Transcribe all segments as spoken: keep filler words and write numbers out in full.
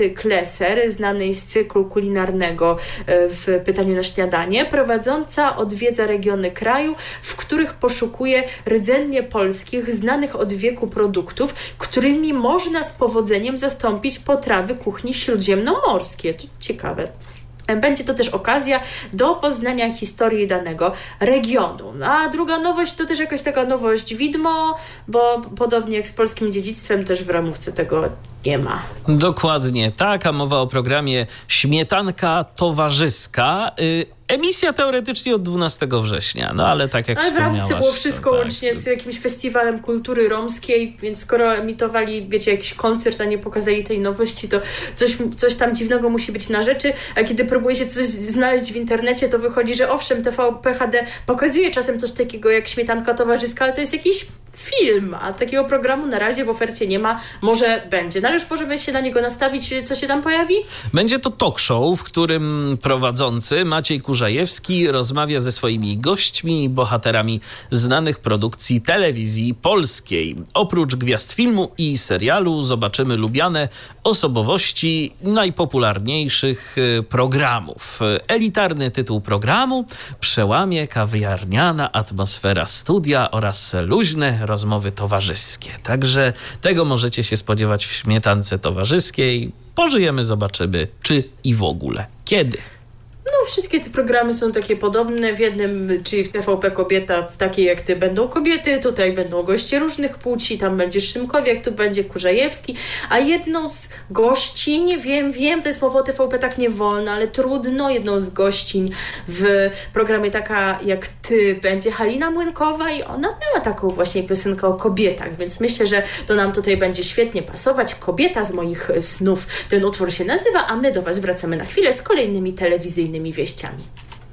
Anety Kleser, znanej z cyklu kulinarnego w Pytaniu na śniadanie, prowadząca odwiedza regiony kraju, w których poszukuje rdzennie polskich, znanych od wieku produktów, którymi można z powodzeniem zastąpić potrawy kuchni śródziemnomorskiej. To ciekawe. Będzie to też okazja do poznania historii danego regionu. A druga nowość to też jakaś taka nowość widmo, bo podobnie jak z polskim dziedzictwem też w ramówce tego nie ma. Dokładnie tak, a mowa o programie Śmietanka Towarzyska. Y- Emisja teoretycznie od dwunastego września, no ale tak jak ale wspomniałaś... Ale w ramówce było wszystko to, łącznie tak, z jakimś festiwalem kultury romskiej, więc skoro emitowali, wiecie, jakiś koncert, a nie pokazali tej nowości, to coś, coś tam dziwnego musi być na rzeczy, a kiedy próbuje się coś znaleźć w internecie, to wychodzi, że owszem, T V P H D pokazuje czasem coś takiego jak Śmietanka Towarzyska, ale to jest jakiś film, a takiego programu na razie w ofercie nie ma, może będzie. No ale już możemy się na niego nastawić, co się tam pojawi? Będzie to talk show, w którym prowadzący Maciej Kurzajewski rozmawia ze swoimi gośćmi, bohaterami znanych produkcji telewizji polskiej. Oprócz gwiazd filmu i serialu zobaczymy lubiane osobowości najpopularniejszych programów. Elitarny tytuł programu przełamie kawiarniana atmosfera studia oraz luźne rozmowy towarzyskie. Także tego możecie się spodziewać w Śmietance Towarzyskiej. Pożyjemy, zobaczymy, czy i w ogóle kiedy. No, wszystkie te programy są takie podobne. W jednym, czyli w T V P Kobieta, w takiej jak ty będą kobiety, tutaj będą goście różnych płci, tam będzie Szymkowiak, tu będzie Kurzajewski, a jedną z gościń, wiem, wiem, to jest mowa o T V P, tak nie wolno, ale trudno, jedną z gościń w programie Taka jak ty będzie Halina Młynkowa i ona miała taką właśnie piosenkę o kobietach, więc myślę, że to nam tutaj będzie świetnie pasować. Kobieta z moich snów, ten utwór się nazywa, a my do was wracamy na chwilę z kolejnymi telewizyjnymi wieściami.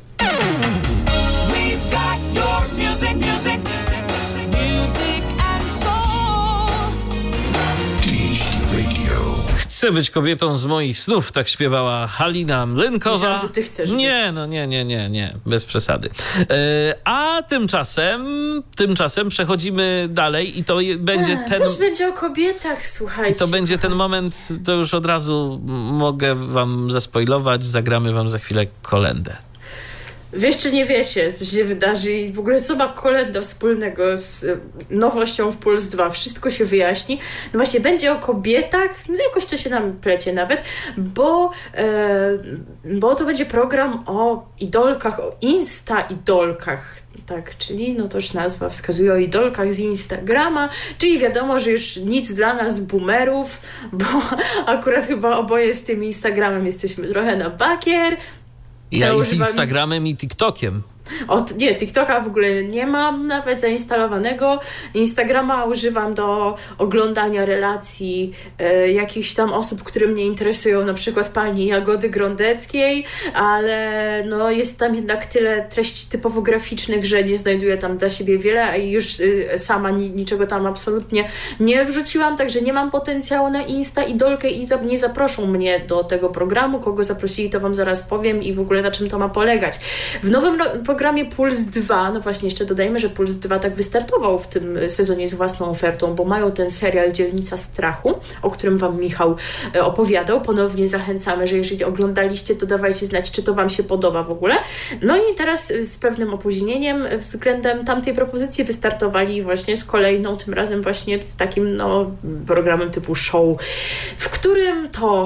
Chcę być kobietą z moich snów, tak śpiewała Halina Młynkowa. Myślałam, że ty chcesz Nie, być. no nie, nie, nie, nie, bez przesady. Yy, a tymczasem, tymczasem przechodzimy dalej i to będzie A, ten... Też będzie o kobietach, słuchajcie. I to będzie ten moment, to już od razu mogę wam zaspoilować, zagramy wam za chwilę kolędę. Wy jeszcze nie wiecie, co się wydarzy i w ogóle co ma kolęda wspólnego z nowością w Puls dwa. Wszystko się wyjaśni. No właśnie, będzie o kobietach, no jakoś to się nam plecie nawet, bo, e, bo to będzie program o idolkach, o insta-idolkach. Tak, czyli no to już nazwa wskazuje o idolkach z Instagrama, czyli wiadomo, że już nic dla nas boomerów, bo akurat chyba oboje z tym Instagramem jesteśmy trochę na bakier. Ja, ja i z używam... Instagramem i TikTokiem. O, nie, TikToka w ogóle nie mam nawet zainstalowanego. Instagrama używam do oglądania relacji e, jakichś tam osób, które mnie interesują, na przykład pani Jagody Grądeckiej, ale no jest tam jednak tyle treści typowo graficznych, że nie znajduję tam dla siebie wiele i już y, sama ni- niczego tam absolutnie nie wrzuciłam, także nie mam potencjału na Insta idolkę i za- nie zaproszą mnie do tego programu. Kogo zaprosili, to wam zaraz powiem i w ogóle na czym to ma polegać. W nowym ro- programie Puls dwa, no właśnie jeszcze dodajmy, że Puls dwa tak wystartował w tym sezonie z własną ofertą, bo mają ten serial Dzielnica Strachu, o którym wam Michał opowiadał. Ponownie zachęcamy, że jeżeli oglądaliście, to dawajcie znać, czy to wam się podoba w ogóle. No i teraz z pewnym opóźnieniem względem tamtej propozycji wystartowali właśnie z kolejną, tym razem właśnie z takim no, programem typu show, w którym to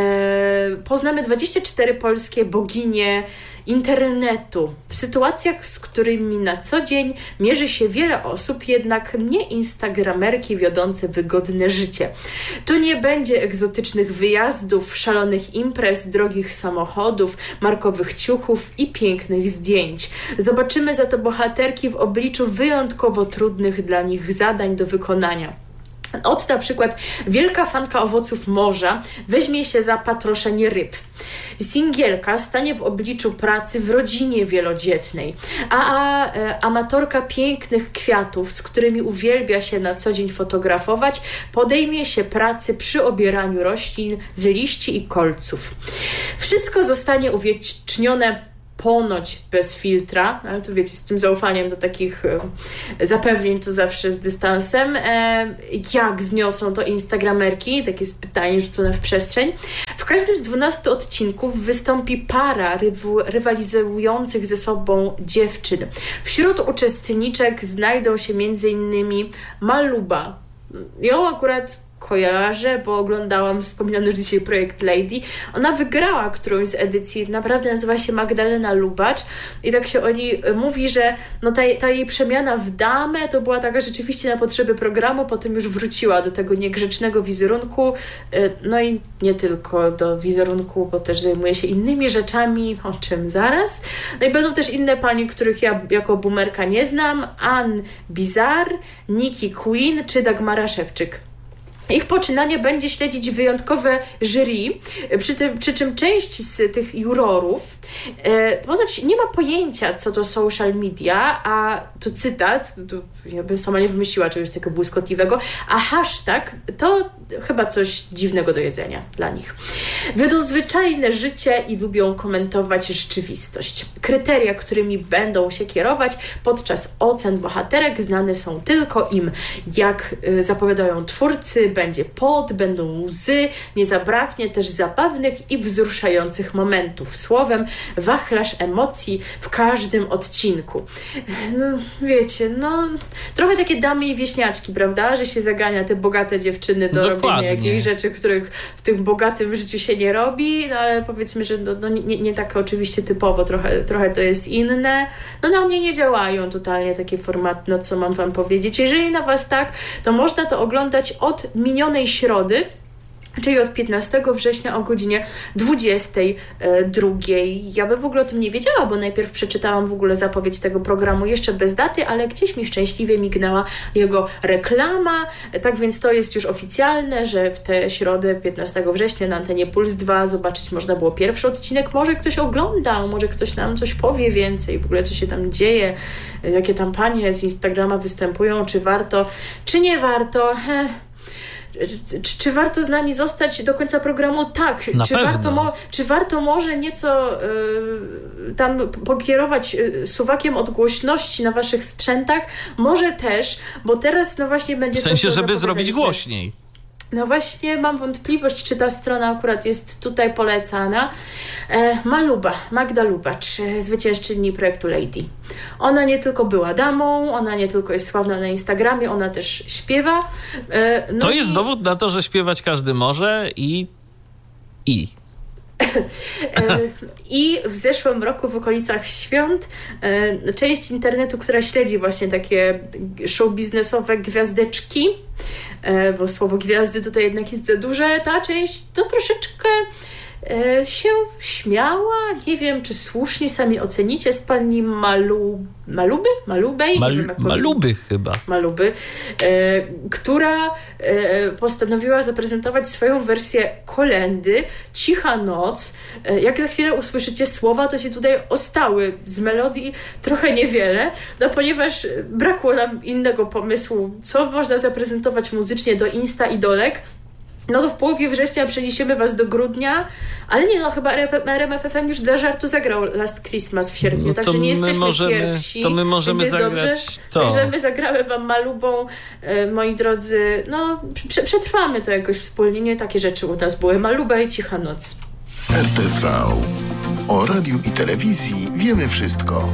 e, poznamy dwadzieścia cztery polskie boginie internetu. W sytuacjach, z którymi na co dzień mierzy się wiele osób, jednak nie instagramerki wiodące wygodne życie. Tu nie będzie egzotycznych wyjazdów, szalonych imprez, drogich samochodów, markowych ciuchów i pięknych zdjęć. Zobaczymy za to bohaterki w obliczu wyjątkowo trudnych dla nich zadań do wykonania. Od na przykład wielka fanka owoców morza weźmie się za patroszenie ryb. Singielka stanie w obliczu pracy w rodzinie wielodzietnej, a, a e, amatorka pięknych kwiatów, z którymi uwielbia się na co dzień fotografować, podejmie się pracy przy obieraniu roślin z liści i kolców. Wszystko zostanie uwiecznione ponoć bez filtra, ale to wiecie, z tym zaufaniem do takich e, zapewnień to zawsze z dystansem. E, jak zniosą to instagramerki? Takie jest pytanie rzucone w przestrzeń. W każdym z dwunastu odcinków wystąpi para ryw- rywalizujących ze sobą dziewczyn. Wśród uczestniczek znajdą się między innymi Maluba. Ją akurat kojarzę, bo oglądałam wspominany już dzisiaj projekt Lady. Ona wygrała którąś z edycji, naprawdę nazywa się Magdalena Lubacz i tak się o niej mówi, że no ta, ta jej przemiana w damę to była taka rzeczywiście na potrzeby programu, potem już wróciła do tego niegrzecznego wizerunku, no i nie tylko do wizerunku, bo też zajmuje się innymi rzeczami, o czym zaraz. No i będą też inne pani, których ja jako boomerka nie znam, Ann Bizar, Nikki Quinn czy Dagmara Szewczyk. Ich poczynanie będzie śledzić wyjątkowe jury, przy, tym, przy czym część z tych jurorów e, ponoć nie ma pojęcia, co to social media, a to cytat, to ja bym sama nie wymyśliła czegoś takiego błyskotliwego, a hashtag to chyba coś dziwnego do jedzenia dla nich. Wiedzą zwyczajne życie i lubią komentować rzeczywistość. Kryteria, którymi będą się kierować podczas ocen bohaterek, znane są tylko im. Jak y, zapowiadają twórcy, będzie pot, będą łzy, nie zabraknie też zabawnych i wzruszających momentów. Słowem, wachlarz emocji w każdym odcinku. No, wiecie, no trochę takie damy i wieśniaczki, prawda? Że się zagania te bogate dziewczyny do Dokładnie. robienia jakichś rzeczy, których w tym bogatym życiu się nie robi, no ale powiedzmy, że no, no, nie, nie tak oczywiście typowo, trochę, trochę to jest inne. No na mnie nie działają totalnie takie formaty, no co mam wam powiedzieć. Jeżeli na was tak, to można to oglądać od minionej środy, czyli od piętnastego września o godzinie dwudziestej drugiej. Ja bym w ogóle o tym nie wiedziała, bo najpierw przeczytałam w ogóle zapowiedź tego programu jeszcze bez daty, ale gdzieś mi szczęśliwie mignęła jego reklama. Tak więc to jest już oficjalne, że w tę środę piętnastego września na antenie Puls dwa zobaczyć można było pierwszy odcinek. Może ktoś oglądał, może ktoś nam coś powie więcej, w ogóle co się tam dzieje, jakie tam panie z Instagrama występują, czy warto, czy nie warto. Heh. Czy, czy warto z nami zostać do końca programu? Tak. Na czy, pewno. warto mo- czy warto może nieco y, tam pokierować y, suwakiem od głośności na waszych sprzętach? Może też, bo teraz no właśnie będzie... W sensie, to, żeby zrobić głośniej. No właśnie mam wątpliwość, czy ta strona akurat jest tutaj polecana. E, Maluba, Magda Lubacz, zwyciężczyni projektu Lady. Ona nie tylko była damą, ona nie tylko jest sławna na Instagramie, ona też śpiewa. E, no to i... jest dowód na to, że śpiewać każdy może i... i... I w zeszłym roku w okolicach świąt część internetu, która śledzi właśnie takie show biznesowe gwiazdeczki, bo słowo gwiazdy tutaj jednak jest za duże, ta część to troszeczkę się śmiała, nie wiem czy słusznie, sami ocenicie, z pani Malu, Maluby? Malubej? Mal, nie wiem, jak Maluby chyba. Maluby, e, która e, postanowiła zaprezentować swoją wersję kolędy Cicha Noc. E, jak za chwilę usłyszycie słowa, to się tutaj ostały z melodii trochę niewiele, no ponieważ brakło nam innego pomysłu, co można zaprezentować muzycznie do Insta Idolek. No to w połowie września przeniesiemy was do grudnia, ale nie no, chyba R M F F M już dla żartu zagrał Last Christmas w sierpniu, No także nie jesteśmy możemy, pierwsi. To my możemy jest zagrać dobrze. to. Także my zagramy wam Malubą, e, moi drodzy, no prze, przetrwamy to jakoś wspólnie, nie takie rzeczy u nas były. Maluba i Cicha Noc. R T V. O radiu i telewizji wiemy wszystko.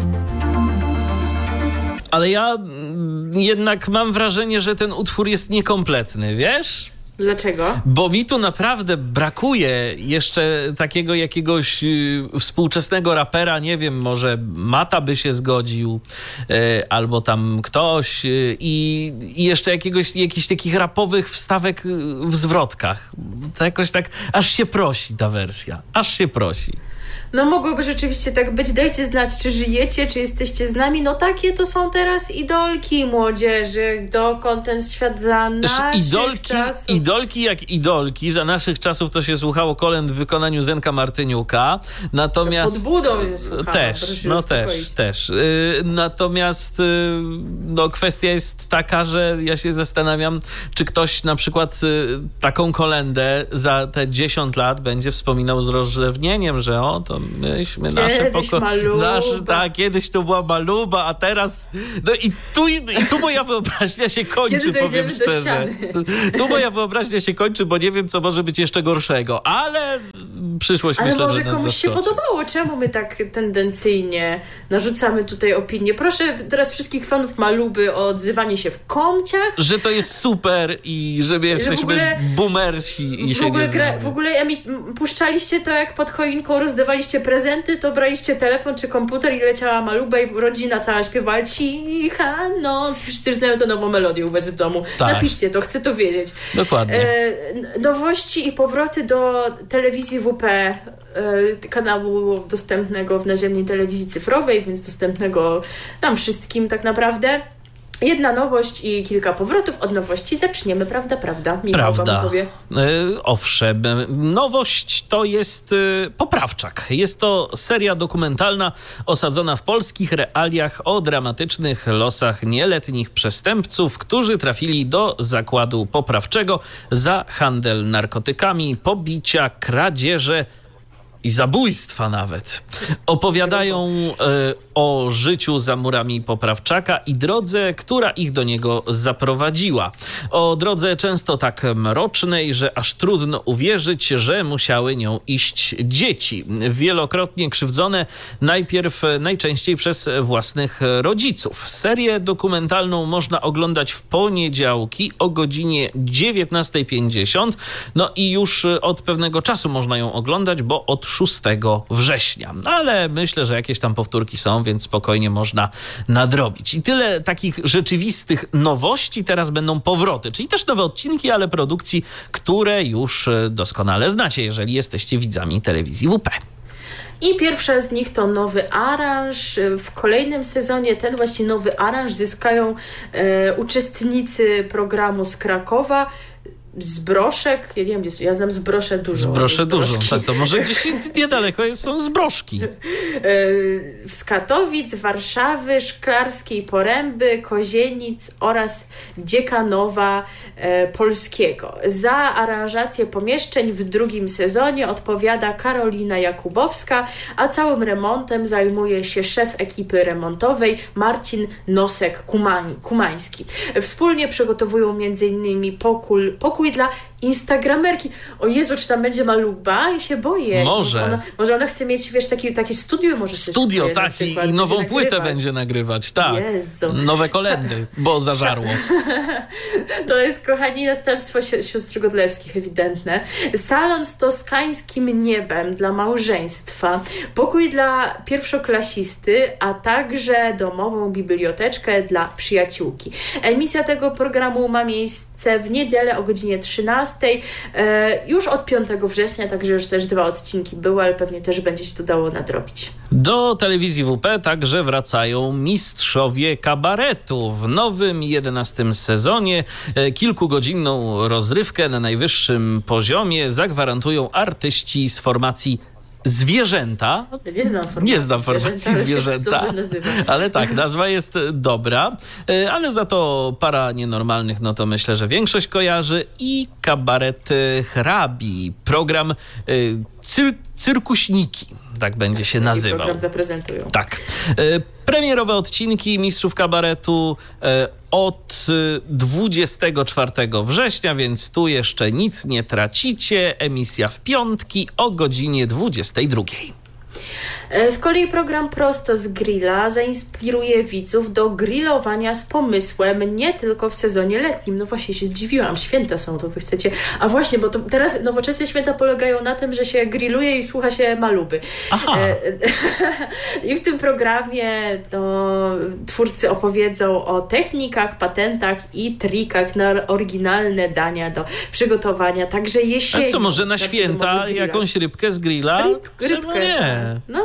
Ale ja mm, jednak mam wrażenie, że ten utwór jest niekompletny, wiesz? Dlaczego? Bo mi tu naprawdę brakuje jeszcze takiego jakiegoś y, współczesnego rapera, nie wiem, może Mata by się zgodził, y, albo tam ktoś y, i, i jeszcze jakiegoś, jakichś takich rapowych wstawek y, w zwrotkach. To jakoś tak, aż się prosi ta wersja, aż się prosi. No mogłoby rzeczywiście tak być. Dajcie znać, czy żyjecie, czy jesteście z nami. No takie to są teraz idolki młodzieży, dokąd ten świat za naszych idolki, czasów. idolki jak idolki. Za naszych czasów to się słuchało kolęd w wykonaniu Zenka Martyniuka. Natomiast... Pod budą się słuchało. Też, no też, też. Yy, natomiast yy, no kwestia jest taka, że ja się zastanawiam, czy ktoś na przykład yy, taką kolędę za te dziesięć lat będzie wspominał z rozrzewnieniem, że o, to myśmy nasze Kiedyś poko... Maluba. Nasz, tak, kiedyś to była Maluba, a teraz... No i tu, i tu moja wyobraźnia się kończy, Kiedy powiem dojdziemy do szczerze. ściany? Tu moja wyobraźnia się kończy, bo nie wiem, co może być jeszcze gorszego, ale przyszłość Ale myślę, może że nas komuś się zaskoczy. podobało. Czemu my tak tendencyjnie narzucamy tutaj opinię? Proszę teraz wszystkich fanów Maluby o odzywanie się w komciach. Że to jest super i że my jesteśmy ogóle- boomersi i W się ogóle, nie gra, znamy. w ogóle emi- m- puszczaliście to, jak pod choinką rozdawaliście prezenty, to braliście telefon czy komputer i leciała Maluba i rodzina cała śpiewała cicha noc. Wszyscy znają tę nową melodię u was w domu. Tak. Napiszcie to, chcę to wiedzieć. Dokładnie. E, nowości i powroty do telewizji W P, e, kanału dostępnego w naziemnej telewizji cyfrowej, więc dostępnego nam wszystkim tak naprawdę. Jedna nowość i kilka powrotów. Od nowości zaczniemy, prawda, prawda? Michał wam Prawda. powie. E, Owszem. Nowość to jest e, Poprawczak. Jest to seria dokumentalna osadzona w polskich realiach o dramatycznych losach nieletnich przestępców, którzy trafili do zakładu poprawczego za handel narkotykami, pobicia, kradzieże i zabójstwa nawet. Opowiadają e, o życiu za murami Poprawczaka i drodze, która ich do niego zaprowadziła. O drodze często tak mrocznej, że aż trudno uwierzyć, że musiały nią iść dzieci. Wielokrotnie krzywdzone, najpierw najczęściej przez własnych rodziców. Serię dokumentalną można oglądać w poniedziałki o godzinie dziewiętnasta pięćdziesiąt. No i już od pewnego czasu można ją oglądać, bo od szóstego września. Ale myślę, że jakieś tam powtórki są, więc spokojnie można nadrobić. I tyle takich rzeczywistych nowości. Teraz będą powroty, czyli też nowe odcinki, ale produkcji, które już doskonale znacie, jeżeli jesteście widzami telewizji W P. I pierwsza z nich to nowy aranż. W kolejnym sezonie ten właśnie nowy aranż zyskają e, uczestnicy programu z Krakowa. Zbroszek, ja nie wiem, gdzie- ja znam Zbrosze dużo. Zbroszę dużo, Zbroszki. tak, to może gdzieś niedaleko są Zbroszki. Z Katowic, Warszawy, Szklarskiej Poręby, Kozienic oraz Dziekanowa e, Polskiego. Za aranżację pomieszczeń w drugim sezonie odpowiada Karolina Jakubowska, a całym remontem zajmuje się szef ekipy remontowej Marcin Nosek-Kumański. Wspólnie przygotowują między innymi pokój, pokój dla instagramerki. O Jezu, czy tam będzie Maluba? Ja się boję. Może. Ona, może ona chce mieć, wiesz, taki, takie studio może coś Studio, szykuje na tak, i, przykład, i nową będzie płytę nagrywać. będzie nagrywać, tak. Jezu. Nowe kolędy, bo zażarło. To jest, kochani, następstwo si- sióstr Godlewskich, ewidentne. Salon z toskańskim niebem dla małżeństwa, pokój dla pierwszoklasisty, a także domową biblioteczkę dla przyjaciółki. Emisja tego programu ma miejsce w niedzielę o godzinie trzynastej, e, już od piątego września, także już też dwa odcinki były, ale pewnie też będzie się to dało nadrobić. Do telewizji W P także wracają mistrzowie kabaretu. W nowym jedenastym sezonie e, kilkugodzinną rozrywkę na najwyższym poziomie zagwarantują artyści z formacji Zwierzęta. Nie znam formacji Nie znam formacji zwierzęta, ale się Zwierzęta, dobrze nazywa. ale tak, nazwa jest dobra, e, ale za to para nienormalnych, no to myślę, że większość kojarzy, i kabaret e, hrabi, program e, cyr- Cyrkuśniki, tak będzie się Taki nazywał. program zaprezentują. Tak. E, Premierowe odcinki Mistrzów Kabaretu e, od e, dwudziestego czwartego września, więc tu jeszcze nic nie tracicie. Emisja w piątki o godzinie dwudziestej drugiej. Z kolei program Prosto z Grilla zainspiruje widzów do grillowania z pomysłem nie tylko w sezonie letnim. No właśnie się zdziwiłam, święta są, to wy chcecie... A właśnie, bo to teraz nowoczesne święta polegają na tym, że się grilluje i słucha się Maluby. Aha. I w tym programie to twórcy opowiedzą o technikach, patentach i trikach na oryginalne dania do przygotowania, także jesienią. A co, może na dla święta domowego grilla. jakąś rybkę z grilla? Ryb, Czemu rybkę, nie? tak. No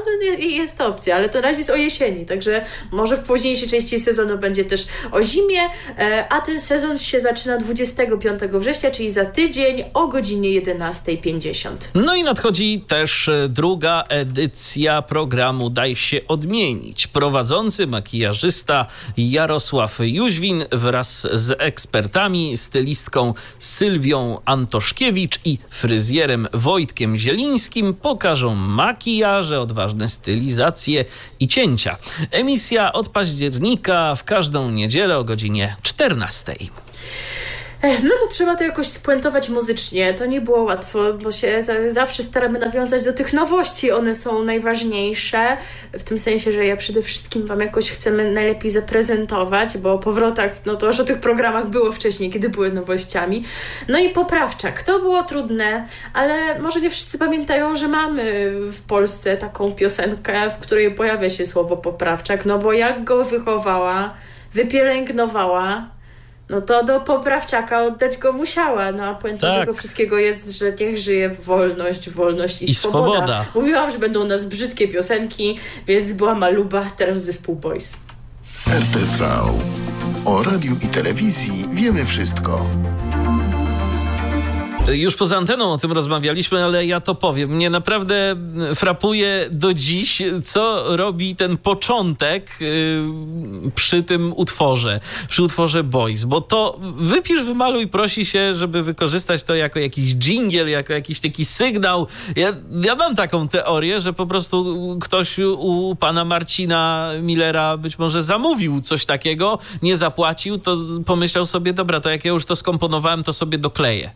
no jest opcja, ale to na razie jest o jesieni, także może w późniejszej części sezonu będzie też o zimie, a ten sezon się zaczyna dwudziestego piątego września, czyli za tydzień o godzinie jedenasta pięćdziesiąt. No i nadchodzi też druga edycja programu Daj się odmienić. Prowadzący makijażysta Jarosław Jóźwin wraz z ekspertami, stylistką Sylwią Antoszkiewicz i fryzjerem Wojtkiem Zielińskim pokażą makijaże, odważne stylizacje i cięcia. Emisja od października w każdą niedzielę o godzinie czternastej. No to trzeba to jakoś spuentować muzycznie. To nie było łatwo, bo się za, zawsze staramy nawiązać do tych nowości. One są najważniejsze, w tym sensie, że ja przede wszystkim wam jakoś chcemy najlepiej zaprezentować, bo o powrotach, no to już o tych programach było wcześniej, kiedy były nowościami. No i Poprawczak. To było trudne, ale może nie wszyscy pamiętają, że mamy w Polsce taką piosenkę, w której pojawia się słowo Poprawczak, no bo jak go wychowała, wypielęgnowała, no to do Poprawczaka oddać go musiała. No a puentą tak. tego wszystkiego jest, że niech żyje wolność, wolność i, I swoboda. swoboda. Mówiłam, że będą u nas brzydkie piosenki, więc była Maluba, teraz zespół Boys. R T V. O radiu i telewizji wiemy wszystko. Już poza anteną o tym rozmawialiśmy, ale ja to powiem. Mnie naprawdę frapuje do dziś, co robi ten początek yy, przy tym utworze, przy utworze Boys, bo to wypisz, wymaluj, prosi się, żeby wykorzystać to jako jakiś dżingiel, jako jakiś taki sygnał. Ja, ja mam taką teorię, że po prostu ktoś u pana Marcina Millera być może zamówił coś takiego, nie zapłacił, to pomyślał sobie, dobra, to jak ja już to skomponowałem, to sobie dokleję.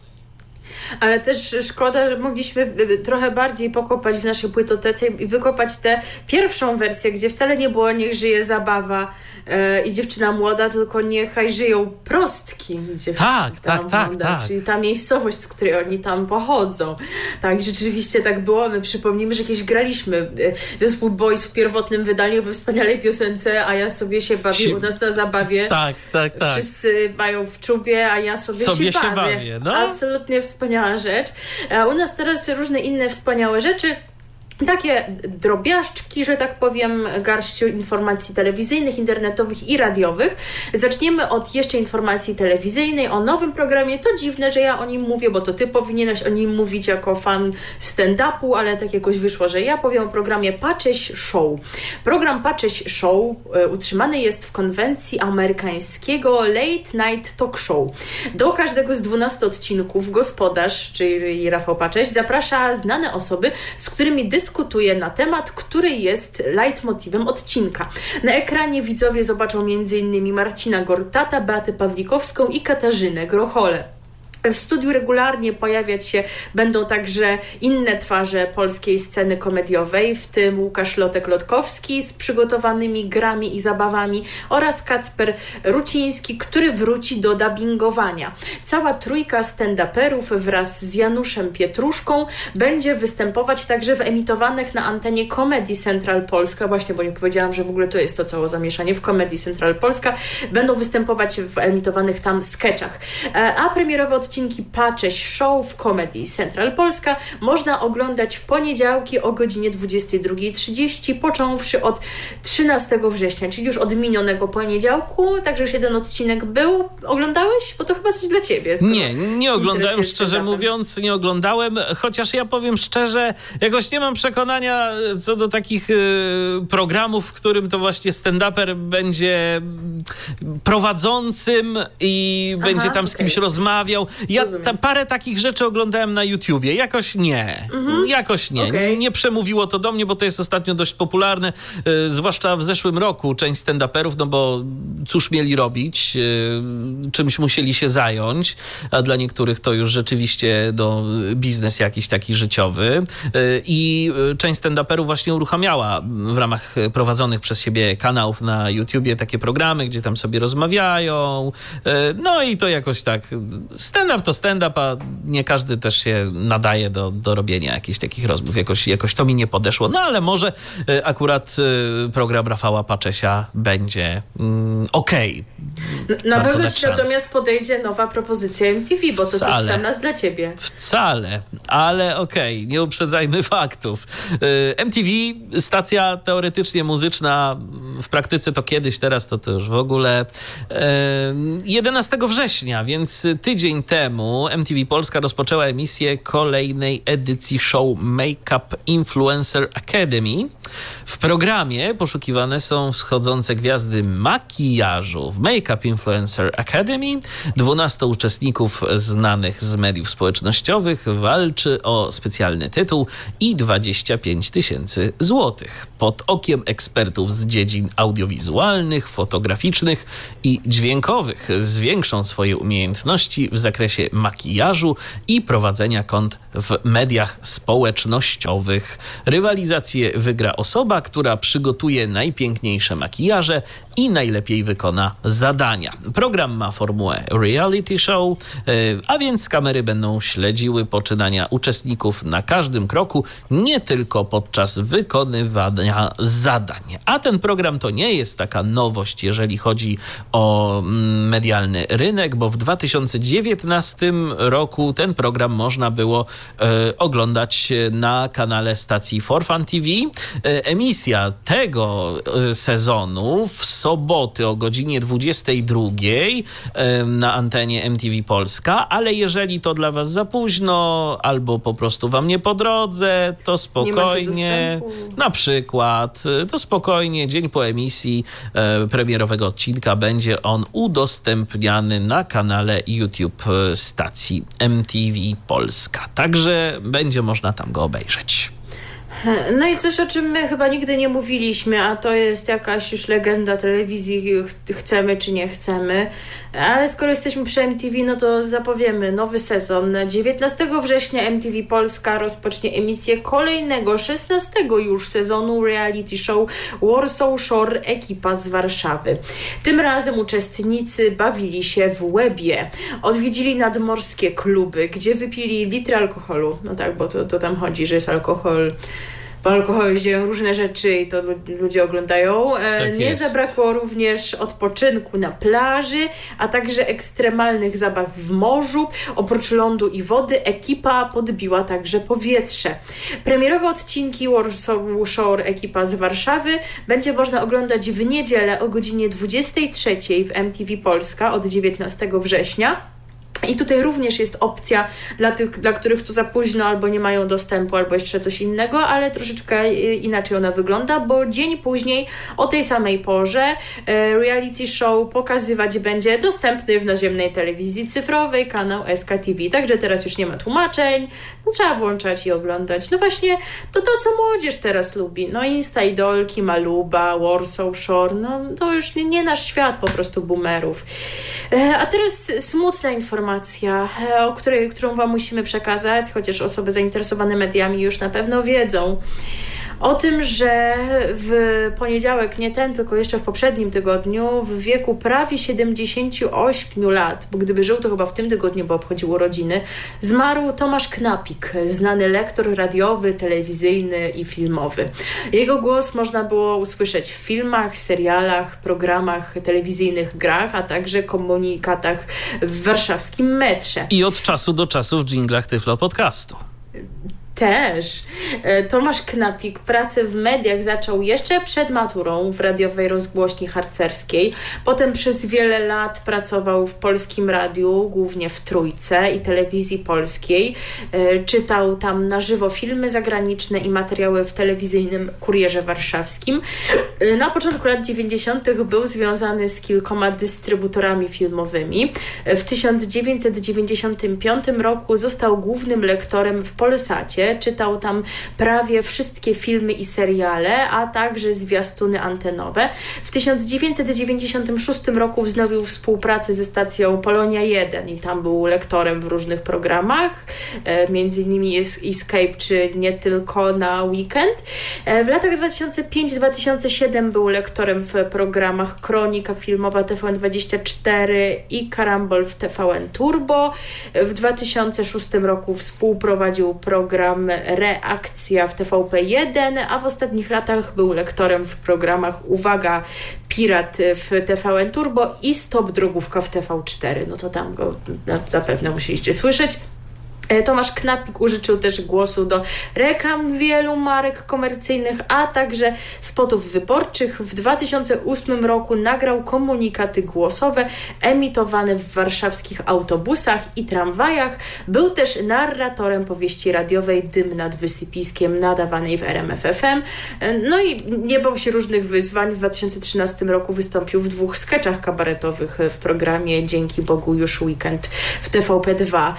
Ale też szkoda, że mogliśmy trochę bardziej pokopać w naszej płytotece i wykopać tę pierwszą wersję, gdzie wcale nie było niech żyje zabawa yy, i dziewczyna młoda, tylko niechaj żyją prostki dziewczyna tak, tak, tak, młoda, tak. czyli ta miejscowość, z której oni tam pochodzą. Tak, rzeczywiście tak było. My przypomnijmy, że kiedyś graliśmy zespół Boys w pierwotnym wydaniu we wspaniałej piosence, a ja sobie się bawię u nas na zabawie. Tak, tak, tak. Wszyscy mają w czubie, a ja sobie, sobie się, się bawię. bawię. No. Absolutnie wspaniała rzecz. A u nas teraz różne inne wspaniałe rzeczy. Takie drobiażdżki, że tak powiem, garściu informacji telewizyjnych, internetowych i radiowych. Zaczniemy od jeszcze informacji telewizyjnej o nowym programie. To dziwne, że ja o nim mówię, bo to ty powinieneś o nim mówić jako fan stand-upu, ale tak jakoś wyszło, że ja powiem o programie Pacześ Show. Program Pacześ Show y, utrzymany jest w konwencji amerykańskiego Late Night Talk Show. Do każdego z dwunastu odcinków gospodarz, czyli Rafał Pacześ, zaprasza znane osoby, z którymi dyskutuje dyskutuje na temat, który jest leitmotivem odcinka. Na ekranie widzowie zobaczą między innymi Marcina Gortata, Beatę Pawlikowską i Katarzynę Grochole. W studiu regularnie pojawiać się będą także inne twarze polskiej sceny komediowej, w tym Łukasz Lotek-Lotkowski z przygotowanymi grami i zabawami oraz Kacper Ruciński, który wróci do dubbingowania. Cała trójka stand-uperów wraz z Januszem Pietruszką będzie występować także w emitowanych na antenie Comedy Central Polska, właśnie, bo nie powiedziałam, że w ogóle to jest to całe zamieszanie w Comedy Central Polska, będą występować w emitowanych tam sketchach. A premierowe odcinki Odcinki Pacześ Show w Comedy Central Polska można oglądać w poniedziałki o godzinie dwudziestej drugiej trzydzieści, począwszy od trzynastego września, czyli już od minionego poniedziałku, także już jeden odcinek był. Oglądałeś? Bo to chyba coś dla ciebie. Nie, nie oglądałem, szczerze mówiąc, nie oglądałem, chociaż ja powiem szczerze, jakoś nie mam przekonania co do takich y, programów, w którym to właśnie stand-uper będzie prowadzącym i Aha, będzie tam z kimś okay. rozmawiał. Ja ta, parę takich rzeczy oglądałem na YouTubie. Jakoś nie. Mhm. Jakoś nie. Okay. nie. Nie przemówiło to do mnie, bo to jest ostatnio dość popularne. Yy, zwłaszcza w zeszłym roku część stand-uperów, no bo cóż mieli robić? Yy, czymś musieli się zająć. A dla niektórych to już rzeczywiście no, biznes jakiś taki życiowy. Yy, I część stand-uperów właśnie uruchamiała w ramach prowadzonych przez siebie kanałów na YouTubie takie programy, gdzie tam sobie rozmawiają. Yy, no i to jakoś tak... Stand-up to stand-up, a nie każdy też się nadaje do, do robienia jakichś takich rozmów. Jakoś, jakoś to mi nie podeszło. No ale może y, akurat y, program Rafała Paczesia będzie mm, okej. Okay. Na pewno ci natomiast podejdzie nowa propozycja M T V, bo to Wcale. coś w sam nas dla ciebie. Wcale, ale okej, okay, nie uprzedzajmy faktów. M T V, stacja teoretycznie muzyczna, w praktyce to kiedyś, teraz to, to już w ogóle. jedenastego września, więc tydzień temu M T V Polska rozpoczęła emisję kolejnej edycji show Make Up Influencer Academy. W programie poszukiwane są wschodzące gwiazdy makijażu. W Make Up Influencer Academy dwunastu uczestników znanych z mediów społecznościowych walczy o specjalny tytuł i dwadzieścia pięć tysięcy złotych. Pod okiem ekspertów z dziedzin audiowizualnych, fotograficznych i dźwiękowych zwiększą swoje umiejętności w zakresie makijażu i prowadzenia kont w mediach społecznościowych. Rywalizację wygra osoba, która przygotuje najpiękniejsze makijaże i najlepiej wykona zadania. Program ma formułę reality show, a więc kamery będą śledziły poczynania uczestników na każdym kroku, nie tylko podczas wykonywania zadań. A ten program to nie jest taka nowość, jeżeli chodzi o medialny rynek, bo w dwa tysiące dziewiętnastym roku ten program można było e, oglądać na kanale stacji For Fun T V. E, emisja tego e, sezonu w soboty o godzinie dwudziestej drugiej e, na antenie M T V Polska, ale jeżeli to dla was za późno albo po prostu wam nie po drodze, to spokojnie, na przykład, to spokojnie, dzień po emisji e, premierowego odcinka będzie on udostępniany na kanale YouTube stacji M T V Polska. Także będzie można tam go obejrzeć. No i coś, o czym my chyba nigdy nie mówiliśmy, a to jest jakaś już legenda telewizji, chcemy czy nie chcemy, ale skoro jesteśmy przy M T V, no to zapowiemy nowy sezon. dziewiętnastego września M T V Polska rozpocznie emisję kolejnego, szesnastego już sezonu reality show Warsaw Shore Ekipa z Warszawy. Tym razem uczestnicy bawili się w Łebie. Odwiedzili nadmorskie kluby, gdzie wypili litry alkoholu. No tak, bo to, to tam chodzi, że jest alkohol. Po alkoholu dzieją różne rzeczy i to ludzie oglądają. Tak nie jest. Zabrakło również odpoczynku na plaży, a także ekstremalnych zabaw w morzu. Oprócz lądu i wody ekipa podbiła także powietrze. Premierowe odcinki Warsaw Shore Ekipa z Warszawy będzie można oglądać w niedzielę o godzinie dwudziestej trzeciej w M T V Polska od dziewiętnastego września. I tutaj również jest opcja dla tych, dla których tu za późno albo nie mają dostępu, albo jeszcze coś innego, ale troszeczkę inaczej ona wygląda, bo dzień później o tej samej porze reality show pokazywać będzie dostępny w naziemnej telewizji cyfrowej kanał S K T V. Także teraz już nie ma tłumaczeń, no trzeba włączać i oglądać. No właśnie to to, co młodzież teraz lubi. No Insta Idolki, Maluba, Warsaw Shore, no to już nie, nie nasz świat po prostu boomerów. A teraz smutna informacja, o której, którą wam musimy przekazać, chociaż osoby zainteresowane mediami już na pewno wiedzą. O tym, że w poniedziałek, nie ten, tylko jeszcze w poprzednim tygodniu, w wieku prawie siedemdziesięciu ośmiu lat, bo gdyby żył, to chyba w tym tygodniu, bo obchodził urodziny, zmarł Tomasz Knapik, znany lektor radiowy, telewizyjny i filmowy. Jego głos można było usłyszeć w filmach, serialach, programach telewizyjnych, grach, a także komunikatach w warszawskim metrze. I od czasu do czasu w dżinglach Tyflo Podcastu. Też. Tomasz Knapik pracę w mediach zaczął jeszcze przed maturą w radiowej rozgłośni harcerskiej. Potem przez wiele lat pracował w Polskim Radiu, głównie w Trójce i Telewizji Polskiej. Czytał tam na żywo filmy zagraniczne i materiały w telewizyjnym Kurierze Warszawskim. Na początku lat dziewięćdziesiątych był związany z kilkoma dystrybutorami filmowymi. W tysiąc dziewięćset dziewięćdziesiątym piątym roku został głównym lektorem w Polsacie. Czytał tam prawie wszystkie filmy i seriale, a także zwiastuny antenowe. W tysiąc dziewięćset dziewięćdziesiątym szóstym roku wznowił współpracę ze stacją Polonia jeden i tam był lektorem w różnych programach, e, między innymi Escape czy Nie tylko na weekend. E, w latach dwa tysiące piąty do dwa tysiące siódmego był lektorem w programach Kronika Filmowa T V N dwadzieścia cztery i Karambol w T V N Turbo. W dwa tysiące szóstym roku współprowadził program program Reakcja w T V P jeden, a w ostatnich latach był lektorem w programach Uwaga, Pirat w T V N Turbo i Stop Drogówka w T V cztery. No to tam go zapewne musieliście słyszeć. Tomasz Knapik użyczył też głosu do reklam wielu marek komercyjnych, a także spotów wyborczych. W dwa tysiące ósmym roku nagrał komunikaty głosowe emitowane w warszawskich autobusach i tramwajach. Był też narratorem powieści radiowej Dym nad Wysypiskiem nadawanej w R M F F M. No i nie bał się różnych wyzwań. W dwa tysiące trzynastym roku wystąpił w dwóch skeczach kabaretowych w programie Dzięki Bogu już weekend w T V P dwa.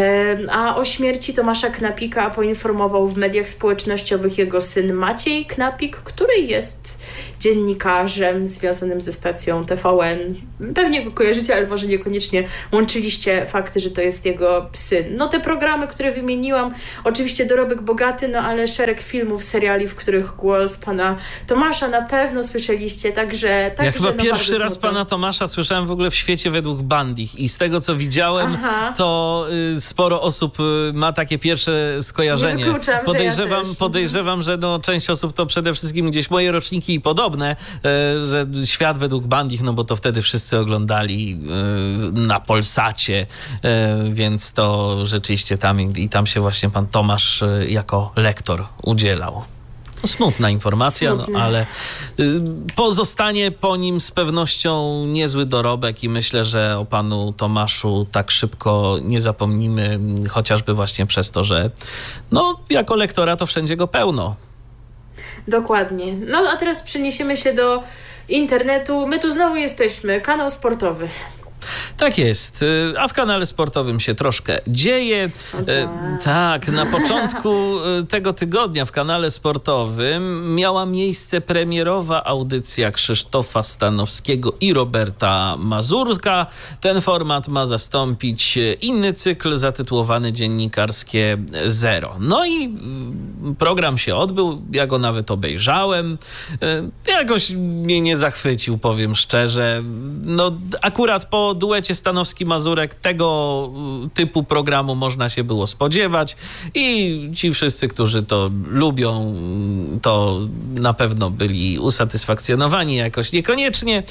A o śmierci Tomasza Knapika poinformował w mediach społecznościowych jego syn Maciej Knapik, który jest dziennikarzem związanym ze stacją T V N. Pewnie go kojarzycie, ale może niekoniecznie łączyliście fakty, że to jest jego syn. No te programy, które wymieniłam, oczywiście dorobek bogaty, no ale szereg filmów, seriali, w których głos pana Tomasza na pewno słyszeliście, także... także ja chyba no, pierwszy raz smutno. Pana Tomasza słyszałem w ogóle w Świecie według Bandich i z tego, co widziałem, Aha. to y, sporo osób y, ma takie pierwsze skojarzenie. Nie wykluczam, podejrzewam, że ja podejrzewam, że no, część osób to przede wszystkim gdzieś moje roczniki i podobne, y, że Świat według Bandich, no bo to wtedy wszyscy oglądali y, na Polsacie, y, więc to rzeczywiście tam i tam się właśnie pan Tomasz y, jako lektor udzielał. Smutna informacja, no, ale y, pozostanie po nim z pewnością niezły dorobek i myślę, że o panu Tomaszu tak szybko nie zapomnimy, chociażby właśnie przez to, że no, jako lektora to wszędzie go pełno. Dokładnie. No a teraz przeniesiemy się do internetu. My tu znowu jesteśmy. Kanał sportowy. Tak jest, a w kanale sportowym się troszkę dzieje. E, tak, na początku tego tygodnia w kanale sportowym miała miejsce premierowa audycja Krzysztofa Stanowskiego i Roberta Mazurka. Ten format ma zastąpić inny cykl zatytułowany Dziennikarskie Zero. No i program się odbył, ja go nawet obejrzałem. E, jakoś mnie nie zachwycił, powiem szczerze. No akurat po duecie Stanowski-Mazurek tego typu programu można się było spodziewać i ci wszyscy, którzy to lubią, to na pewno byli usatysfakcjonowani jakoś niekoniecznie.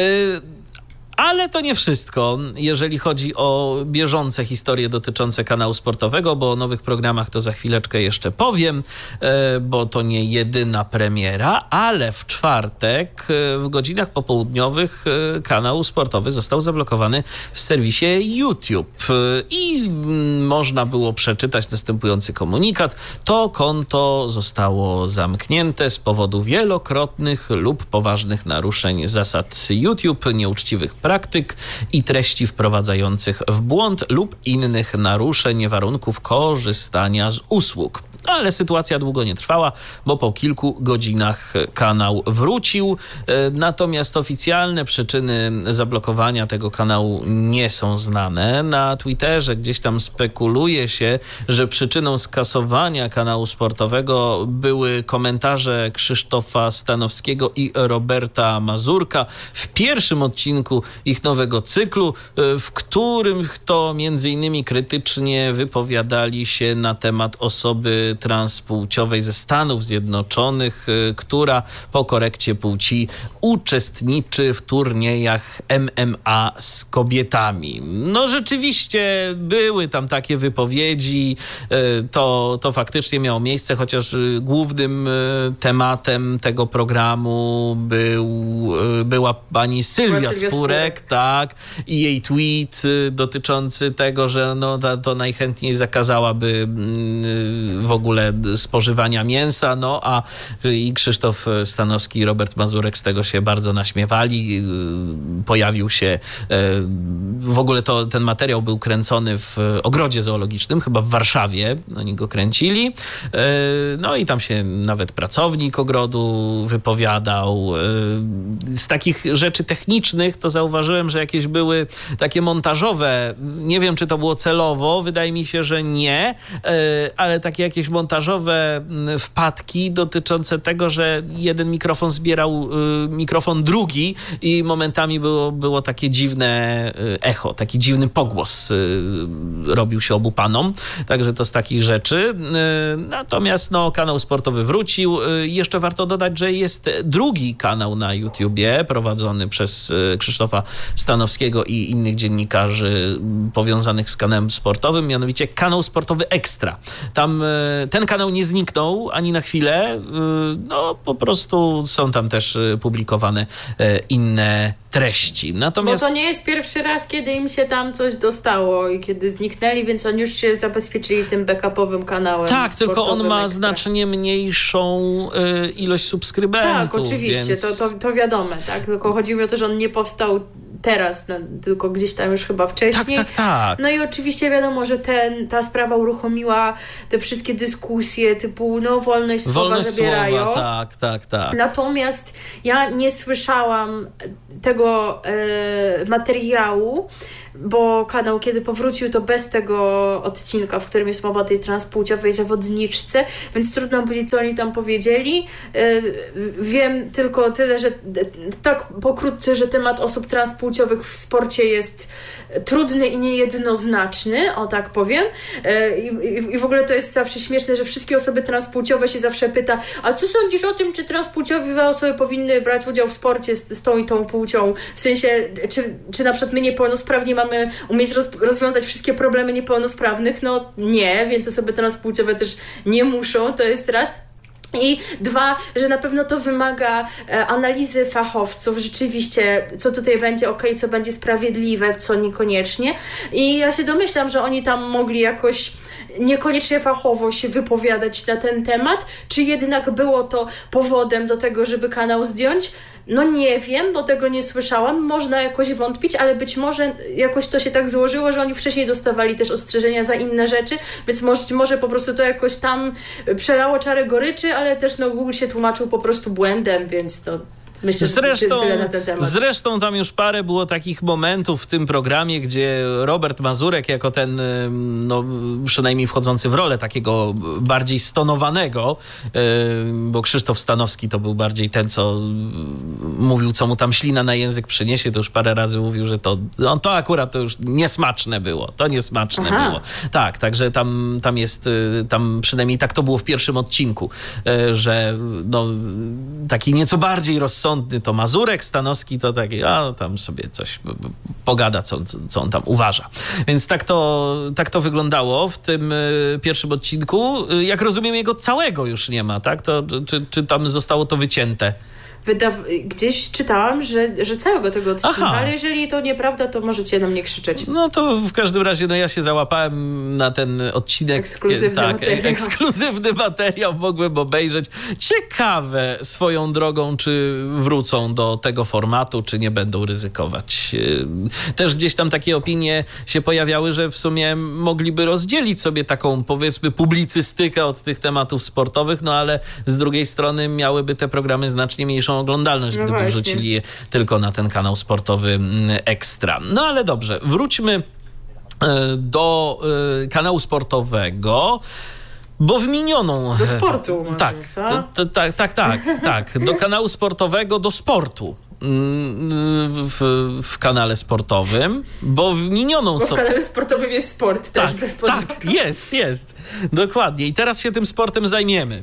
Ale to nie wszystko, jeżeli chodzi o bieżące historie dotyczące kanału sportowego, bo o nowych programach to za chwileczkę jeszcze powiem, bo to nie jedyna premiera, ale w czwartek w godzinach popołudniowych kanał sportowy został zablokowany w serwisie YouTube i można było przeczytać następujący komunikat. To konto zostało zamknięte z powodu wielokrotnych lub poważnych naruszeń zasad YouTube, nieuczciwych praktyk i treści wprowadzających w błąd lub innych naruszeń warunków korzystania z usług. Ale sytuacja długo nie trwała, bo po kilku godzinach kanał wrócił. Natomiast oficjalne przyczyny zablokowania tego kanału nie są znane. Na Twitterze gdzieś tam spekuluje się, że przyczyną skasowania kanału sportowego były komentarze Krzysztofa Stanowskiego i Roberta Mazurka w pierwszym odcinku ich nowego cyklu, w którym to między innymi krytycznie wypowiadali się na temat osoby transpłciowej ze Stanów Zjednoczonych, która po korekcie płci uczestniczy w turniejach M M A z kobietami. No rzeczywiście były tam takie wypowiedzi, to, to faktycznie miało miejsce, chociaż głównym tematem tego programu był, była pani Sylwia Spurek, Spurek, tak, i jej tweet dotyczący tego, że no, to najchętniej zakazałaby w ogóle spożywania mięsa, no a i Krzysztof Stanowski i Robert Mazurek z tego się bardzo naśmiewali. Pojawił się, w ogóle to ten materiał był kręcony w ogrodzie zoologicznym, chyba w Warszawie, oni go kręcili. No i tam się nawet pracownik ogrodu wypowiadał. Z takich rzeczy technicznych to zauważyłem, że jakieś były takie montażowe, nie wiem czy to było celowo, wydaje mi się, że nie, ale takie jakieś jakieś montażowe wpadki dotyczące tego, że jeden mikrofon zbierał mikrofon drugi i momentami było, było takie dziwne echo, taki dziwny pogłos robił się obu panom. Także to z takich rzeczy. Natomiast no, kanał sportowy wrócił. Jeszcze warto dodać, że jest drugi kanał na YouTubie prowadzony przez Krzysztofa Stanowskiego i innych dziennikarzy powiązanych z kanałem sportowym, mianowicie kanał sportowy Ekstra. Tam ten kanał nie zniknął ani na chwilę. No po prostu są tam też publikowane inne treści. Natomiast... Bo to nie jest pierwszy raz, kiedy im się tam coś dostało i kiedy zniknęli, więc oni już się zabezpieczyli tym backupowym kanałem. Tak, tylko on ma Ekstra. znacznie mniejszą y, ilość subskrybentów. Tak, oczywiście, więc... to, to, to wiadome, tak? Tylko chodzi mi o to, że on nie powstał teraz, no, tylko gdzieś tam już chyba wcześniej. Tak, tak, tak. No i oczywiście wiadomo, że ten, ta sprawa uruchomiła te wszystkie dyskusje typu no wolność słowa Wolność zabierają. Słowa, tak, tak, tak. Natomiast ja nie słyszałam tego e, materiału, bo kanał kiedy powrócił to bez tego odcinka, w którym jest mowa o tej transpłciowej zawodniczce, więc trudno powiedzieć, co oni tam powiedzieli. E, wiem tylko tyle, że tak pokrótce, że temat osób transpłciowych w sporcie jest trudny i niejednoznaczny, o tak powiem. E, i, I w ogóle to jest zawsze śmieszne, że wszystkie osoby transpłciowe się zawsze pyta, a co sądzisz o tym, czy transpłciowe osoby powinny brać udział w sporcie z, z tą i tą płcią? W sensie, czy, czy na przykład my niepełnosprawni mamy umieć roz, rozwiązać wszystkie problemy niepełnosprawnych? No nie, więc osoby transpłciowe też nie muszą, to jest raz. I dwa, że na pewno to wymaga e, analizy fachowców, rzeczywiście, co tutaj będzie okej, co będzie sprawiedliwe, co niekoniecznie. I ja się domyślam, że oni tam mogli jakoś niekoniecznie fachowo się wypowiadać na ten temat, czy jednak było to powodem do tego, żeby kanał zdjąć? No nie wiem, bo tego nie słyszałam. Można jakoś wątpić, ale być może jakoś to się tak złożyło, że oni wcześniej dostawali też ostrzeżenia za inne rzeczy, więc może, może po prostu to jakoś tam przelało czarę goryczy, ale też no Google się tłumaczył po prostu błędem, więc to... Myślę, zresztą, tyle na ten temat. zresztą tam już parę było takich momentów w tym programie, gdzie Robert Mazurek jako ten, no przynajmniej wchodzący w rolę takiego bardziej stonowanego, bo Krzysztof Stanowski to był bardziej ten, co mówił, co mu tam ślina na język przyniesie, to już parę razy mówił, że to, no, to akurat to już niesmaczne było, to niesmaczne Aha. było. Tak, także tam, tam jest, tam przynajmniej tak to było w pierwszym odcinku, że no taki nieco bardziej rozsądny to Mazurek, Stanowski to taki, a no, tam sobie coś pogada, co, co on tam uważa. Więc tak to, tak to wyglądało w tym y, pierwszym odcinku. Jak rozumiem, jego całego już nie ma, tak? To, czy, czy tam zostało to wycięte? Wydaw- gdzieś czytałam, że, że całego tego odcinka, Aha. ale jeżeli to nieprawda, to możecie na mnie krzyczeć. No to w każdym razie no ja się załapałem na ten odcinek. Ekskluzywny tak, materiał. Ekskluzywny materiał mogłem obejrzeć. Ciekawe swoją drogą, czy wrócą do tego formatu, czy nie będą ryzykować. Też gdzieś tam takie opinie się pojawiały, że w sumie mogliby rozdzielić sobie taką, powiedzmy, publicystykę od tych tematów sportowych, no ale z drugiej strony miałyby te programy znacznie mniejszą oglądalność, no gdyby właśnie. wrzucili je tylko na ten kanał sportowy Ekstra. No ale dobrze, wróćmy do kanału sportowego. Bo w minioną... Do sportu może, tak, co? To, to, tak, tak, tak, tak. Do kanału sportowego, do sportu. W, w kanale sportowym, bo w minioną... Bo w kanale sportowym jest sport też. Tak, tak, jest, jest. Dokładnie. I teraz się tym sportem zajmiemy.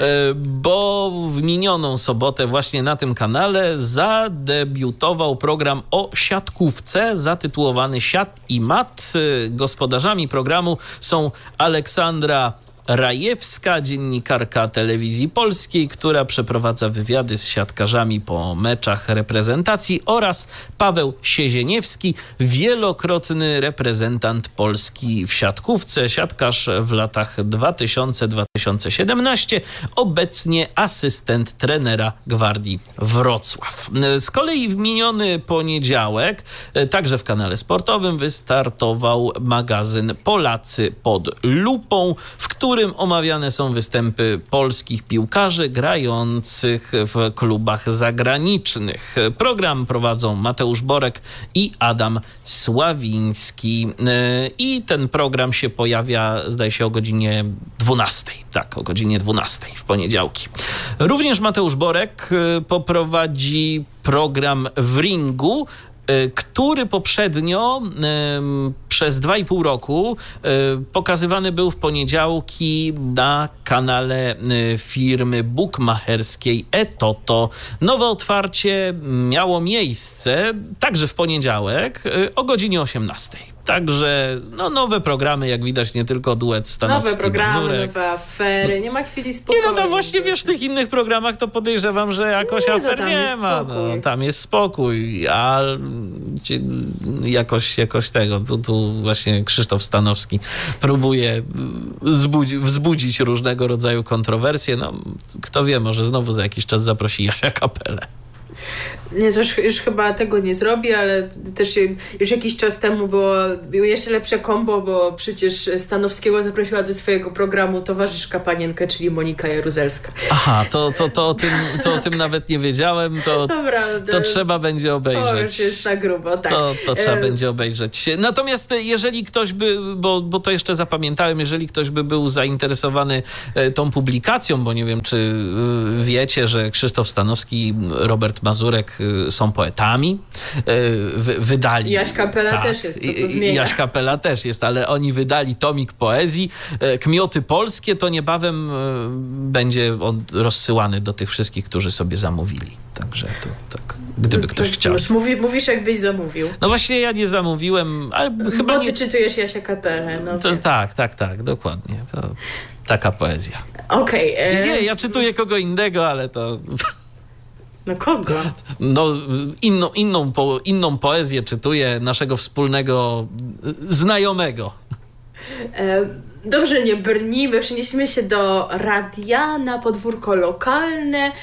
Bo w minioną sobotę właśnie na tym kanale zadebiutował program o siatkówce zatytułowany Siat i Mat. Gospodarzami programu są Aleksandra Rajewska, dziennikarka Telewizji Polskiej, która przeprowadza wywiady z siatkarzami po meczach reprezentacji, oraz Paweł Siezieniewski, wielokrotny reprezentant Polski w siatkówce, siatkarz w latach dwa tysiące do dwa tysiące siedemnastego, obecnie asystent trenera Gwardii Wrocław. Z kolei w miniony poniedziałek, także w kanale sportowym, wystartował magazyn Polacy pod lupą, w którym którym omawiane są występy polskich piłkarzy grających w klubach zagranicznych. Program prowadzą Mateusz Borek i Adam Sławiński. I ten program się pojawia, zdaje się, o godzinie dwunastej. Tak, o godzinie dwunastej w poniedziałki. Również Mateusz Borek poprowadzi program W ringu, który poprzednio y, przez dwa i pół roku y, pokazywany był w poniedziałki na kanale y, firmy bukmacherskiej eToto. Nowe otwarcie miało miejsce także w poniedziałek y, o godzinie osiemnastej. Także no, nowe programy, jak widać, nie tylko duet Stanowski, nowe programy, Mazurek. nowe afery, nie ma chwili spokoju. Nie, no to właśnie, wiesz, w tych innych programach to podejrzewam, że jakoś nie, afer nie ma. No, tam jest spokój, a jakoś, jakoś tego, tu, tu właśnie Krzysztof Stanowski próbuje wzbudzi, wzbudzić różnego rodzaju kontrowersje. No, kto wie, może znowu za jakiś czas zaprosi Jasia Kapelę. Nie, to już, już chyba tego nie zrobi, ale też już jakiś czas temu było, było jeszcze lepsze kombo, bo przecież Stanowskiego zaprosiła do swojego programu towarzyszka panienkę, czyli Monika Jaruzelska. Aha, to, to, to, o, tym, to o tym nawet nie wiedziałem, to, Dobra, to, to trzeba będzie obejrzeć. To już jest na grubo, tak. To, to trzeba e... będzie obejrzeć. Natomiast jeżeli ktoś by, bo, bo to jeszcze zapamiętałem, jeżeli ktoś by był zainteresowany tą publikacją, bo nie wiem, czy wiecie, że Krzysztof Stanowski, Robert Mazurek są poetami. Wy, wydali... Jaś Kapela tak, też jest, co to zmienia. Jaś Kapela też jest, ale oni wydali tomik poezji. Kmioty polskie, to niebawem będzie on rozsyłany do tych wszystkich, którzy sobie zamówili. Także to tak, gdyby ktoś to, chciał. Już mówi, mówisz, jakbyś zamówił. No właśnie ja nie zamówiłem, ale chyba Bo ty nie... czytujesz Jasia Kapelę. No to, tak, tak, tak, dokładnie. To taka poezja. Okej. Okay, e... Nie, ja czytuję kogo innego, ale to... No kogo? No inną, inną, po, inną poezję czytuję naszego wspólnego znajomego. E, dobrze, nie brnijmy, przenieśmy się do radia na podwórko lokalne.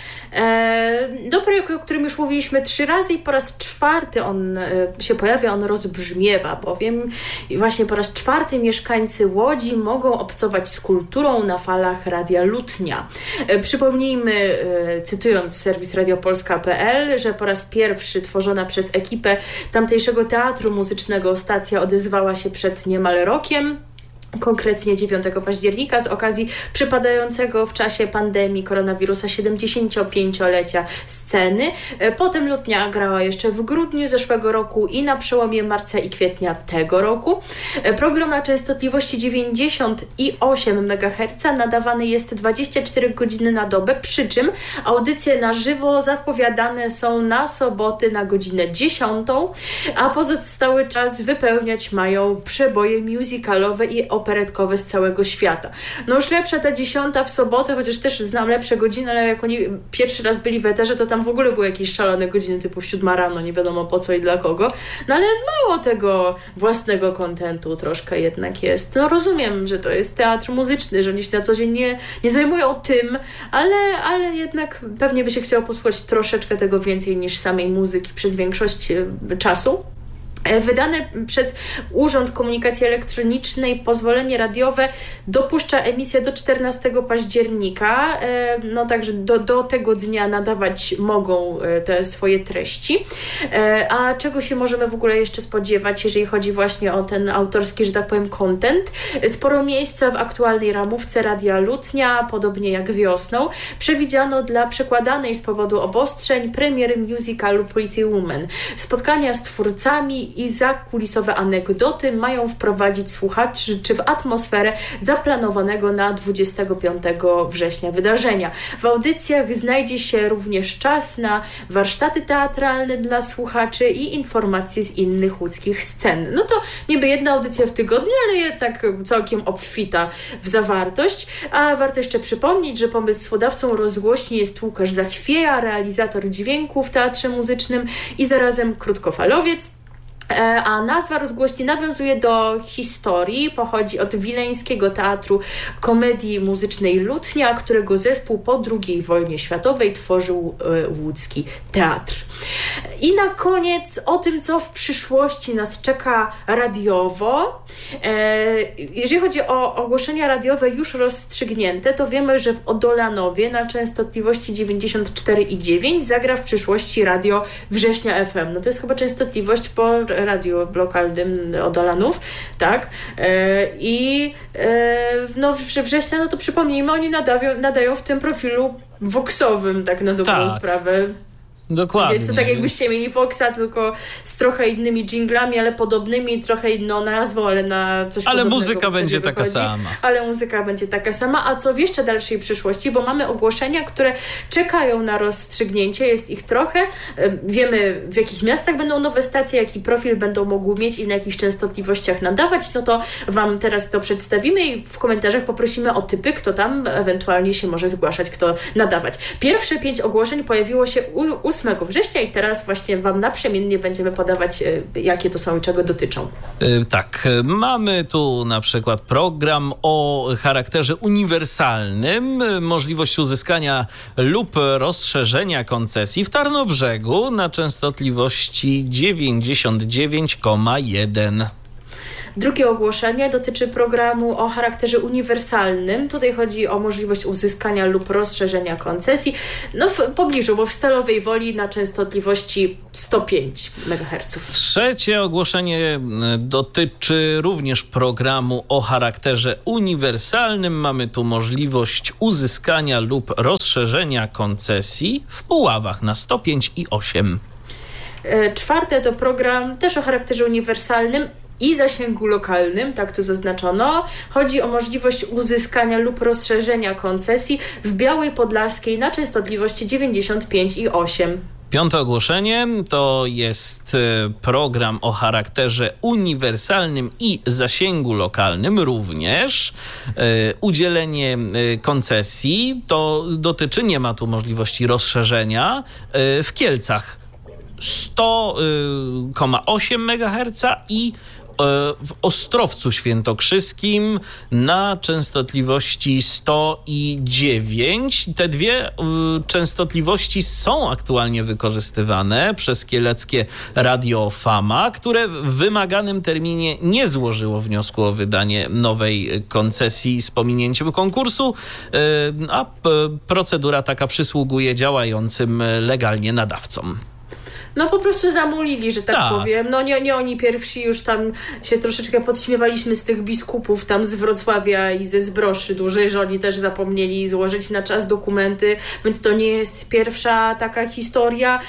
E, do projektu, o którym już mówiliśmy trzy razy i po raz czwarty on e, się pojawia, on rozbrzmiewa, bowiem i właśnie po raz czwarty mieszkańcy Łodzi mogą obcować z kulturą na falach Radia Lutnia. E, przypomnijmy, e, cytując serwis radiopolska kropka pe el, że po raz pierwszy tworzona przez ekipę tamtejszego teatru muzycznego stacja odezwała się przed niemal rokiem. Konkretnie dziewiątego października z okazji przypadającego w czasie pandemii koronawirusa siedemdziesięciopięciolecia sceny. Potem Lutnia grała jeszcze w grudniu zeszłego roku i na przełomie marca i kwietnia tego roku. Program na częstotliwości dziewięćdziesiąt osiem megaherców nadawany jest dwadzieścia cztery godziny na dobę, przy czym audycje na żywo zapowiadane są na soboty na godzinę dziesiątą, a pozostały czas wypełniać mają przeboje musicalowe i operetkowe z całego świata. No już lepsza ta dziesiąta w sobotę, chociaż też znam lepsze godziny, ale jak oni pierwszy raz byli w eterze, to tam w ogóle były jakieś szalone godziny typu siódma rano, nie wiadomo po co i dla kogo. No ale mało tego własnego kontentu troszkę jednak jest. No rozumiem, że to jest teatr muzyczny, że oni się na co dzień nie, nie zajmują tym, ale, ale jednak pewnie by się chciało posłuchać troszeczkę tego więcej niż samej muzyki przez większość czasu. Wydane przez Urząd Komunikacji Elektronicznej pozwolenie radiowe dopuszcza emisję do czternastego października, no także do, do tego dnia nadawać mogą te swoje treści. A czego się możemy w ogóle jeszcze spodziewać, jeżeli chodzi właśnie o ten autorski, że tak powiem, content? Sporo miejsca w aktualnej ramówce Radia Lutnia, podobnie jak wiosną, przewidziano dla przekładanej z powodu obostrzeń premiery musicalu Pretty Woman. Spotkania z twórcami i zakulisowe anegdoty mają wprowadzić słuchaczy czy w atmosferę zaplanowanego na dwudziestego piątego września wydarzenia. W audycjach znajdzie się również czas na warsztaty teatralne dla słuchaczy i informacje z innych łódzkich scen. No to niby jedna audycja w tygodniu, ale jednak całkiem obfita w zawartość. A warto jeszcze przypomnieć, że pomysłodawcą rozgłośni jest Łukasz Zachwieja, realizator dźwięku w Teatrze Muzycznym i zarazem krótkofalowiec. a nazwa rozgłośni nawiązuje do historii, pochodzi od wileńskiego teatru komedii muzycznej Lutnia, którego zespół po drugiej wojnie światowej tworzył łódzki teatr. I na koniec o tym, co w przyszłości nas czeka radiowo. Jeżeli chodzi o ogłoszenia radiowe już rozstrzygnięte, to wiemy, że w Odolanowie na częstotliwości dziewięćdziesiąt cztery i dziewięć zagra w przyszłości radio Września F M. No to jest chyba częstotliwość po radiu lokalnym Odolanów, tak? I no, Września, no to przypomnijmy, oni nadają, nadają w tym profilu voxowym, tak na dobrą tak. sprawę. Dokładnie. Więc to tak jakbyście mieli Foxa, tylko z trochę innymi dżinglami, ale podobnymi, trochę inną nazwą, ale na coś ale podobnego. Ale muzyka będzie wychodzi. taka sama. Ale muzyka będzie taka sama. A co w jeszcze dalszej przyszłości, bo mamy ogłoszenia, które czekają na rozstrzygnięcie, jest ich trochę. Wiemy, w jakich miastach będą nowe stacje, jaki profil będą mogły mieć i na jakich częstotliwościach nadawać, no to Wam teraz to przedstawimy i w komentarzach poprosimy o typy, kto tam ewentualnie się może zgłaszać, kto nadawać. Pierwsze pięć ogłoszeń pojawiło się u ósmego września i teraz właśnie Wam naprzemiennie będziemy podawać, jakie to są i czego dotyczą. Yy, tak, mamy tu na przykład program o charakterze uniwersalnym, możliwość uzyskania lub rozszerzenia koncesji w Tarnobrzegu na częstotliwości dziewięćdziesiąt dziewięć przecinek jeden. Drugie ogłoszenie dotyczy programu o charakterze uniwersalnym. Tutaj chodzi o możliwość uzyskania lub rozszerzenia koncesji no w pobliżu, bo w Stalowej Woli na częstotliwości sto pięć megaherców. Trzecie ogłoszenie dotyczy również programu o charakterze uniwersalnym. Mamy tu możliwość uzyskania lub rozszerzenia koncesji w Puławach na sto pięć i osiem. Czwarte to program też o charakterze uniwersalnym i zasięgu lokalnym, tak to zaznaczono. Chodzi o możliwość uzyskania lub rozszerzenia koncesji w Białej Podlaskiej na częstotliwości dziewięćdziesiąt pięć i osiem. Piąte ogłoszenie to jest program o charakterze uniwersalnym i zasięgu lokalnym również. Udzielenie koncesji to dotyczy, nie ma tu możliwości rozszerzenia w Kielcach sto przecinek osiem megaherca i w Ostrowcu Świętokrzyskim na częstotliwości sto i dziewięć. Te dwie częstotliwości są aktualnie wykorzystywane przez kieleckie Radio Fama, które w wymaganym terminie nie złożyło wniosku o wydanie nowej koncesji z pominięciem konkursu, a procedura taka przysługuje działającym legalnie nadawcom. No po prostu zamulili, że tak, tak. powiem. No nie, nie oni pierwsi, już tam się troszeczkę podśmiewaliśmy z tych biskupów tam z Wrocławia i ze Zbroszy dużej, że oni też zapomnieli złożyć na czas dokumenty, więc to nie jest pierwsza taka historia.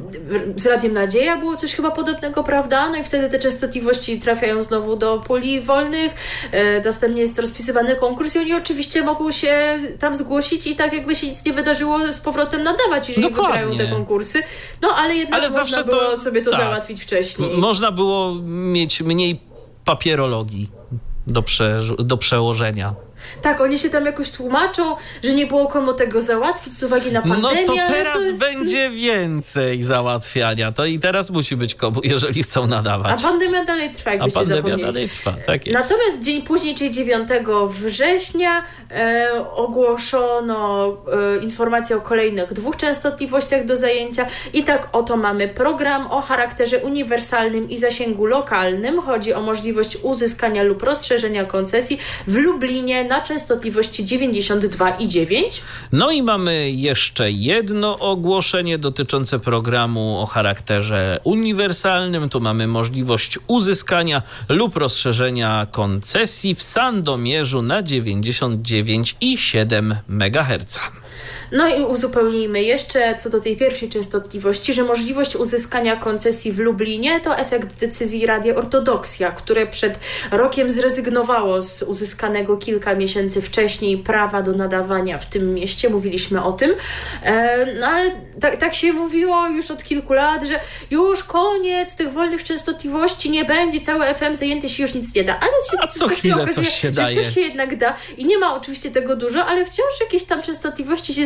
Z Radiem Nadzieja było coś chyba podobnego, prawda? No i wtedy te częstotliwości trafiają znowu do puli wolnych. E, następnie jest rozpisywany konkurs i oni oczywiście mogą się tam zgłosić i tak jakby się nic nie wydarzyło z powrotem nadawać, jeżeli Dokładnie. wygrają te konkursy. No ale jednak ale można było to, sobie to tak. załatwić wcześniej. M- można było mieć mniej papierologii do, prze- do przełożenia. Tak, oni się tam jakoś tłumaczą, że nie było komu tego załatwić z uwagi na pandemię. No to teraz to jest... będzie więcej załatwiania. To i teraz musi być komu, jeżeli chcą nadawać. A pandemia dalej trwa, jakbyście A pandemia zapomnieli. dalej trwa, tak jest. Natomiast dzień później, czyli dziewiątego września e, ogłoszono e, informację o kolejnych dwóch częstotliwościach do zajęcia i tak oto mamy program o charakterze uniwersalnym i zasięgu lokalnym. Chodzi o możliwość uzyskania lub rozszerzenia koncesji w Lublinie na częstotliwości dziewięćdziesiąt dwa i dziewięć. No i mamy jeszcze jedno ogłoszenie dotyczące programu o charakterze uniwersalnym. Tu mamy możliwość uzyskania lub rozszerzenia koncesji w Sandomierzu na dziewięćdziesiąt dziewięć i siedem megaherca. No i uzupełnijmy jeszcze co do tej pierwszej częstotliwości, że możliwość uzyskania koncesji w Lublinie to efekt decyzji Radia Ortodoksja, które przed rokiem zrezygnowało z uzyskanego kilka miesięcy wcześniej prawa do nadawania w tym mieście. Mówiliśmy o tym. No ale tak, tak się mówiło już od kilku lat, że już koniec tych wolnych częstotliwości, nie będzie, cały F M zajęty, się już nic nie da. Ale się, A co chwilę okazuje, coś się że daje. coś się jednak da i nie ma oczywiście tego dużo, ale wciąż jakieś tam częstotliwości się znajdują,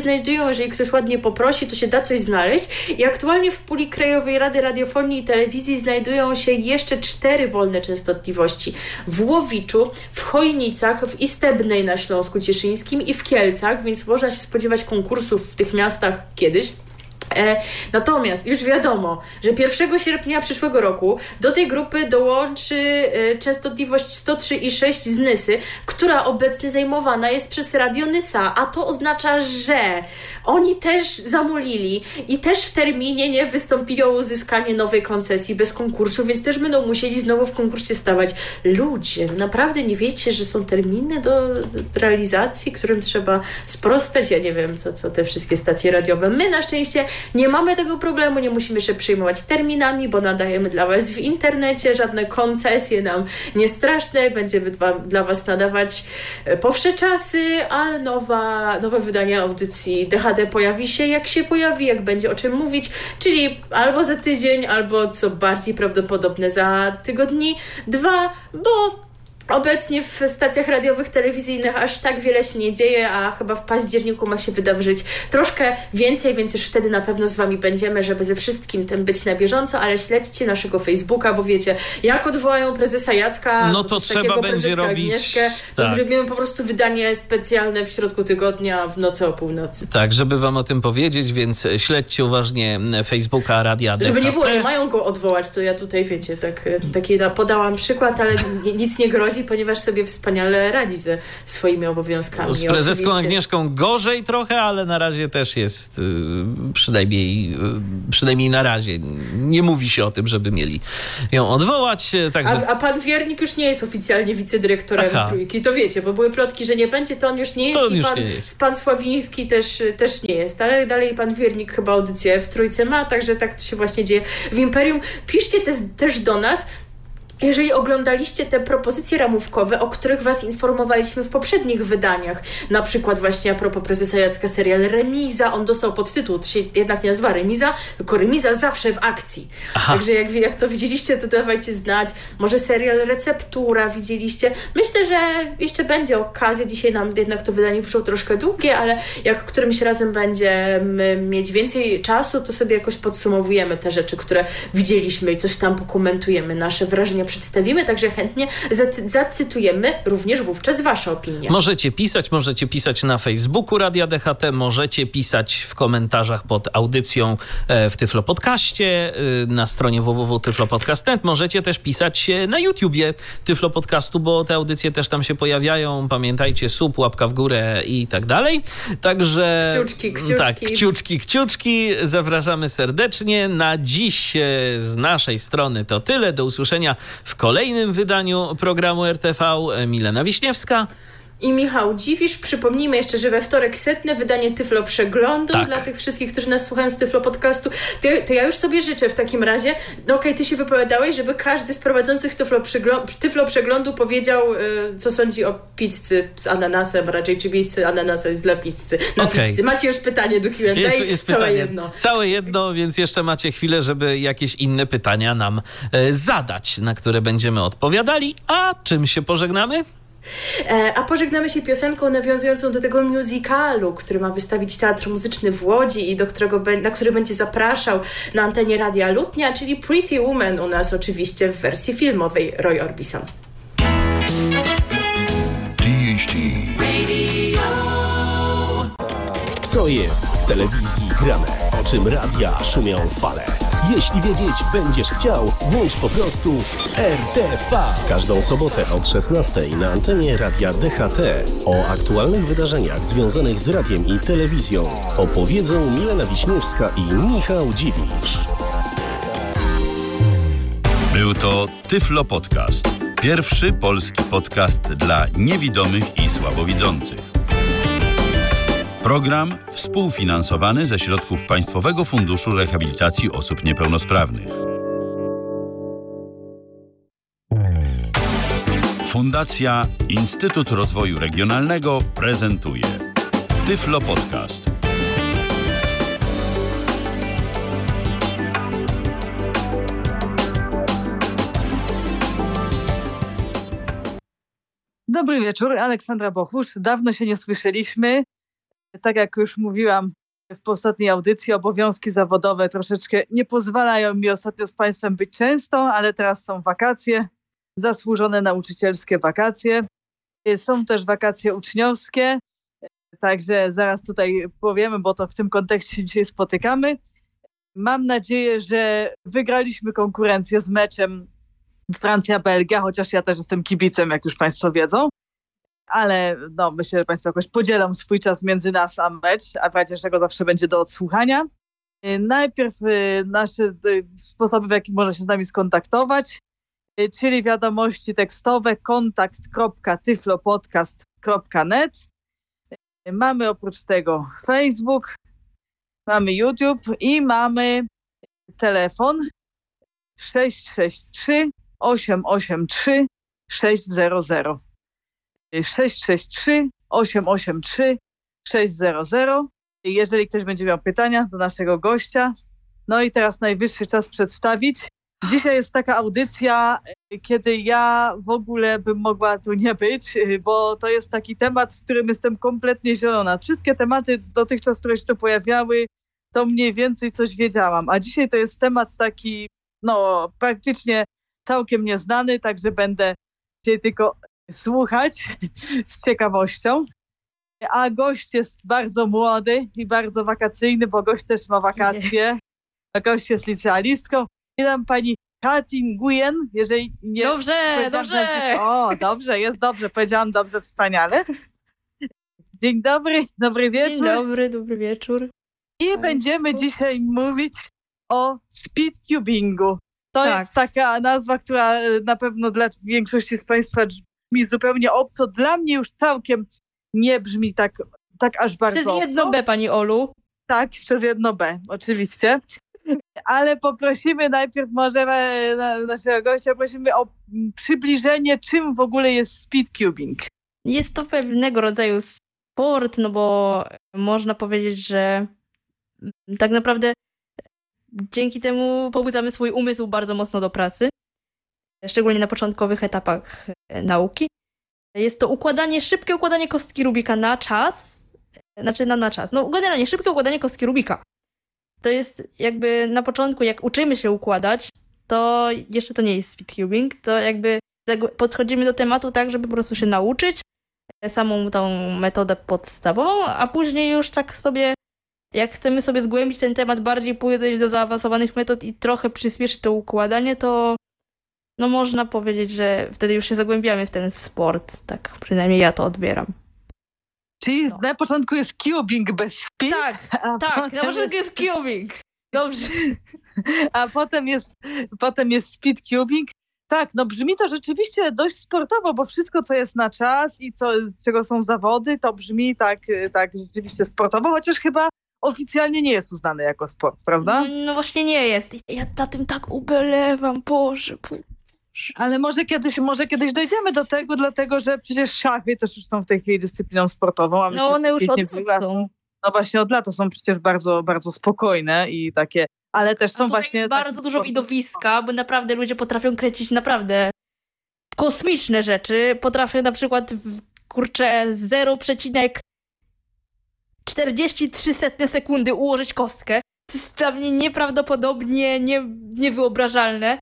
znajdują, jeżeli ktoś ładnie poprosi, to się da coś znaleźć. I aktualnie w puli Krajowej Rady Radiofonii i Telewizji znajdują się jeszcze cztery wolne częstotliwości. W Łowiczu, w Chojnicach, w Istebnej na Śląsku Cieszyńskim i w Kielcach, więc można się spodziewać konkursów w tych miastach kiedyś. E, natomiast już wiadomo, że pierwszego sierpnia przyszłego roku do tej grupy dołączy e, częstotliwość sto trzy i sześć z Nysy, która obecnie zajmowana jest przez Radio Nysa, a to oznacza, że oni też zamolili i też w terminie nie wystąpili o uzyskanie nowej koncesji bez konkursu, więc też będą musieli znowu w konkursie stawać. Ludzie, naprawdę nie wiecie, że są terminy do realizacji, którym trzeba sprostać? Ja nie wiem, co, co te wszystkie stacje radiowe. My na szczęście nie mamy tego problemu, nie musimy się przejmować terminami, bo nadajemy dla Was w internecie, żadne koncesje nam nie straszne, będziemy dla, dla Was nadawać po wsze czasy, a nowa, nowe wydanie audycji D H D pojawi się jak się pojawi, jak będzie o czym mówić, czyli albo za tydzień, albo co bardziej prawdopodobne za tygodni dwa, bo obecnie w stacjach radiowych, telewizyjnych aż tak wiele się nie dzieje, a chyba w październiku ma się wydarzyć troszkę więcej, więc już wtedy na pewno z Wami będziemy, żeby ze wszystkim tym być na bieżąco, ale śledźcie naszego Facebooka, bo wiecie, jak odwołają prezesa Jacka, no to trzeba będzie robić, Agnieszkę, to tak. Zrobimy po prostu wydanie specjalne w środku tygodnia w nocy o północy. Tak, żeby Wam o tym powiedzieć, więc śledźcie uważnie Facebooka Radia D H T. Żeby nie było, nie mają go odwołać, to ja tutaj, wiecie, tak, taki podałam przykład, ale nic nie grozi, ponieważ sobie wspaniale radzi ze swoimi obowiązkami. Z prezeską oczywiście... Agnieszką gorzej trochę, ale na razie też jest yy, przynajmniej, yy, przynajmniej na razie. Nie mówi się o tym, żeby mieli ją odwołać. Także... A, a pan Wiernik już nie jest oficjalnie wicedyrektorem Aha. Trójki. To wiecie, bo były plotki, że nie będzie, to on już nie jest to i już pan, nie jest. pan Sławiński też, też nie jest. Ale dalej pan Wiernik chyba audycję w Trójce ma, także tak to się właśnie dzieje w Imperium. Piszcie te, też do nas, jeżeli oglądaliście te propozycje ramówkowe, o których Was informowaliśmy w poprzednich wydaniach, na przykład właśnie a propos prezesa Jacka serial Remiza, on dostał podtytuł, to się jednak nie nazywa Remiza, tylko Remiza zawsze w akcji. Aha. Także jak, jak to widzieliście, to dawajcie znać. Może serial Receptura widzieliście. Myślę, że jeszcze będzie okazja. Dzisiaj nam jednak to wydanie przyszło troszkę długie, ale jak którymś razem będziemy mieć więcej czasu, to sobie jakoś podsumowujemy te rzeczy, które widzieliśmy i coś tam pokomentujemy, nasze wrażenia przedstawimy, także chętnie zacytujemy również wówczas Wasze opinie. Możecie pisać, możecie pisać na Facebooku Radia D H T, możecie pisać w komentarzach pod audycją w Tyflo Podcaście, na stronie w w w kropka tyflopodcast kropka net. Możecie też pisać na YouTubie Tyflo Podcastu, bo te audycje też tam się pojawiają. Pamiętajcie, sub, łapka w górę i tak dalej. Także... Kciuczki, kciuczki. Tak, kciuczki, kciuczki. Zapraszamy serdecznie. Na dziś z naszej strony to tyle. Do usłyszenia w kolejnym wydaniu programu R T V. Milena Wiśniewska i Michał Dziwisz. Przypomnijmy jeszcze, że we wtorek setne wydanie Tyflo Przeglądu tak. dla tych wszystkich, którzy nas słuchają z Tyflo Podcastu. To, to ja już sobie życzę w takim razie, no okej, okay, ty się wypowiadałeś, żeby każdy z prowadzących Tyflo, Przegl- Tyflo Przeglądu powiedział, y, co sądzi o pizzy z ananasem, raczej czy miejsce ananasa jest dla pizzy. Na okay. pizzy. Macie już pytanie do Q and A, jest, jest całe pytanie. jedno. Całe jedno, więc jeszcze macie chwilę, żeby jakieś inne pytania nam y, zadać, na które będziemy odpowiadali. A czym się pożegnamy? A pożegnamy się piosenką nawiązującą do tego musicalu, który ma wystawić Teatr Muzyczny w Łodzi i do którego, na który będzie zapraszał na antenie Radia Lutnia, czyli Pretty Woman u nas oczywiście w wersji filmowej Roy Orbison. D H T Co jest w telewizji grane? O czym radia szumią fale? Jeśli wiedzieć będziesz chciał, włącz po prostu R T V. W każdą sobotę od szesnastej na antenie Radia D H T o aktualnych wydarzeniach związanych z radiem i telewizją opowiedzą Milena Wiśniewska i Michał Dziwisz. Był to Tyflo Podcast. Pierwszy polski podcast dla niewidomych i słabowidzących. Program współfinansowany ze środków Państwowego Funduszu Rehabilitacji Osób Niepełnosprawnych. Fundacja Instytut Rozwoju Regionalnego prezentuje Tyflo Podcast. Dobry wieczór, Aleksandra Bochusz. Dawno się nie słyszeliśmy. Tak jak już mówiłam w ostatniej audycji, obowiązki zawodowe troszeczkę nie pozwalają mi ostatnio z Państwem być często, ale teraz są wakacje, zasłużone nauczycielskie wakacje. Są też wakacje uczniowskie, także zaraz tutaj powiemy, bo to w tym kontekście się dzisiaj spotykamy. Mam nadzieję, że wygraliśmy konkurencję z meczem Francja-Belgia, chociaż ja też jestem kibicem, jak już Państwo wiedzą. Ale no, myślę, że Państwo jakoś podzielą swój czas między nas a mecz, a w razie czego zawsze będzie do odsłuchania. Najpierw nasze sposoby, w jaki można się z nami skontaktować, czyli wiadomości tekstowe kontakt kropka tyflopodcast kropka net. Mamy oprócz tego Facebook, mamy YouTube i mamy telefon sześć sześć trzy osiem osiem trzy sześć zero zero. sześć sześć trzy osiem osiem trzy sześć zero zero. Jeżeli ktoś będzie miał pytania do naszego gościa. No i teraz najwyższy czas przedstawić. Dzisiaj jest taka audycja, kiedy ja w ogóle bym mogła tu nie być, bo to jest taki temat, w którym jestem kompletnie zielona. Wszystkie tematy dotychczas, które się tu pojawiały, to mniej więcej coś wiedziałam. A dzisiaj to jest temat taki, no praktycznie całkiem nieznany, także będę dzisiaj tylko słuchać z ciekawością. A gość jest bardzo młody i bardzo wakacyjny, bo gość też ma wakacje. A gość jest licealistką. I tam pani Katin Nguyen, jeżeli nie... Dobrze, dobrze! O, dobrze, jest dobrze, powiedziałam dobrze, wspaniale. Dzień dobry, dobry wieczór. Dzień dobry, dobry wieczór. I Państwu. Będziemy dzisiaj mówić o speedcubingu. To tak. jest taka nazwa, która na pewno dla większości z Państwa brzmi zupełnie obco. Dla mnie już całkiem nie brzmi tak, tak aż bardzo obco. Przez jedno B, pani Olu. Tak, przez jedno B, oczywiście. Ale poprosimy najpierw może naszego gościa, prosimy o przybliżenie, czym w ogóle jest speedcubing. Jest to pewnego rodzaju sport, no bo można powiedzieć, że tak naprawdę dzięki temu pobudzamy swój umysł bardzo mocno do pracy, szczególnie na początkowych etapach nauki. Jest to układanie, szybkie układanie kostki Rubika na czas, znaczy na, na czas, no generalnie szybkie układanie kostki Rubika. To jest jakby na początku, jak uczymy się układać, to jeszcze to nie jest speedcubing, to jakby podchodzimy do tematu tak, żeby po prostu się nauczyć samą tą metodę podstawową, a później już tak sobie, jak chcemy sobie zgłębić ten temat, bardziej pójść do zaawansowanych metod i trochę przyspieszyć to układanie, to no można powiedzieć, że wtedy już się zagłębiamy w ten sport, tak przynajmniej ja to odbieram. Czyli no. Na początku jest cubing bez speed? Tak, tak, na początku jest cubing. Dobrze. A potem jest, potem jest speed cubing. Tak, no brzmi to rzeczywiście dość sportowo, bo wszystko, co jest na czas i co, z czego są zawody, to brzmi tak, tak rzeczywiście sportowo, chociaż chyba oficjalnie nie jest uznane jako sport, prawda? No, no właśnie nie jest. Ja na tym tak ubolewam, Boże, Boże. Ale może kiedyś, może kiedyś dojdziemy do tego, dlatego że przecież szachy też już są w tej chwili dyscypliną sportową. A no one już od lat są. No właśnie od lat to są przecież bardzo, bardzo spokojne i takie, ale też są właśnie... Bardzo dużo widowiska, bo naprawdę ludzie potrafią kręcić naprawdę kosmiczne rzeczy. Potrafią na przykład, w, kurczę, zero przecinek czterdzieści trzy sekundy ułożyć kostkę. To jest dla mnie nieprawdopodobnie nie, niewyobrażalne.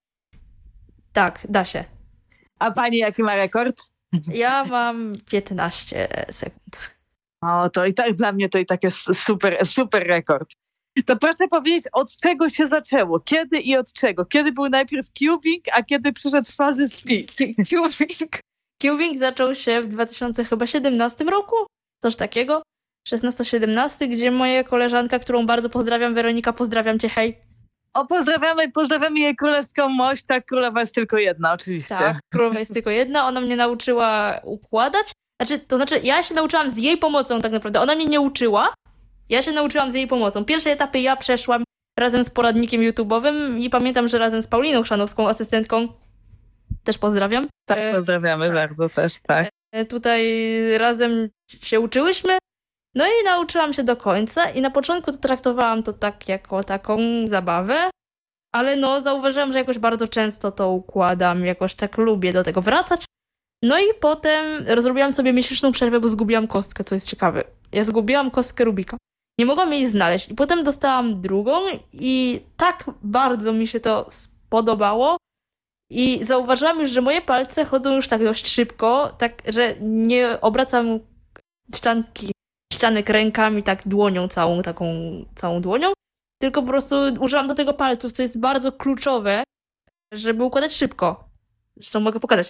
Tak, da się. A pani jaki ma rekord? Ja mam piętnaście sekund. O, to i tak dla mnie to i tak jest super, super rekord. To proszę powiedzieć, od czego się zaczęło? Kiedy i od czego? Kiedy był najpierw cubing, a kiedy przyszedł fazy speed? Cubing. Cubing zaczął się w dwa tysiące siedemnastym roku, coś takiego, szesnasty siedemnasty, gdzie moja koleżanka, którą bardzo pozdrawiam, Weronika, pozdrawiam cię, hej. O, pozdrawiamy, pozdrawiamy jej królewską mość, tak, królowa jest tylko jedna, oczywiście. Tak, królowa jest tylko jedna, ona mnie nauczyła układać, znaczy, to znaczy ja się nauczyłam z jej pomocą tak naprawdę, ona mnie nie uczyła, ja się nauczyłam z jej pomocą. Pierwsze etapy ja przeszłam razem z poradnikiem YouTube'owym i pamiętam, że razem z Pauliną Chrzanowską, asystentką, też pozdrawiam. Tak, pozdrawiamy e, bardzo też, tak. E, tutaj razem się uczyłyśmy, no i nauczyłam się do końca i na początku to traktowałam to tak jako taką zabawę, ale no zauważyłam, że jakoś bardzo często to układam, jakoś tak lubię do tego wracać. No i potem zrobiłam sobie miesięczną przerwę, bo zgubiłam kostkę, co jest ciekawe. Ja zgubiłam kostkę Rubika. Nie mogłam jej znaleźć. I potem dostałam drugą i tak bardzo mi się to spodobało. I zauważyłam już, że moje palce chodzą już tak dość szybko, tak, że nie obracam ścianki, ścianek rękami tak dłonią, całą taką, całą dłonią, tylko po prostu używam do tego palców, co jest bardzo kluczowe, żeby układać szybko. Zresztą mogę pokazać.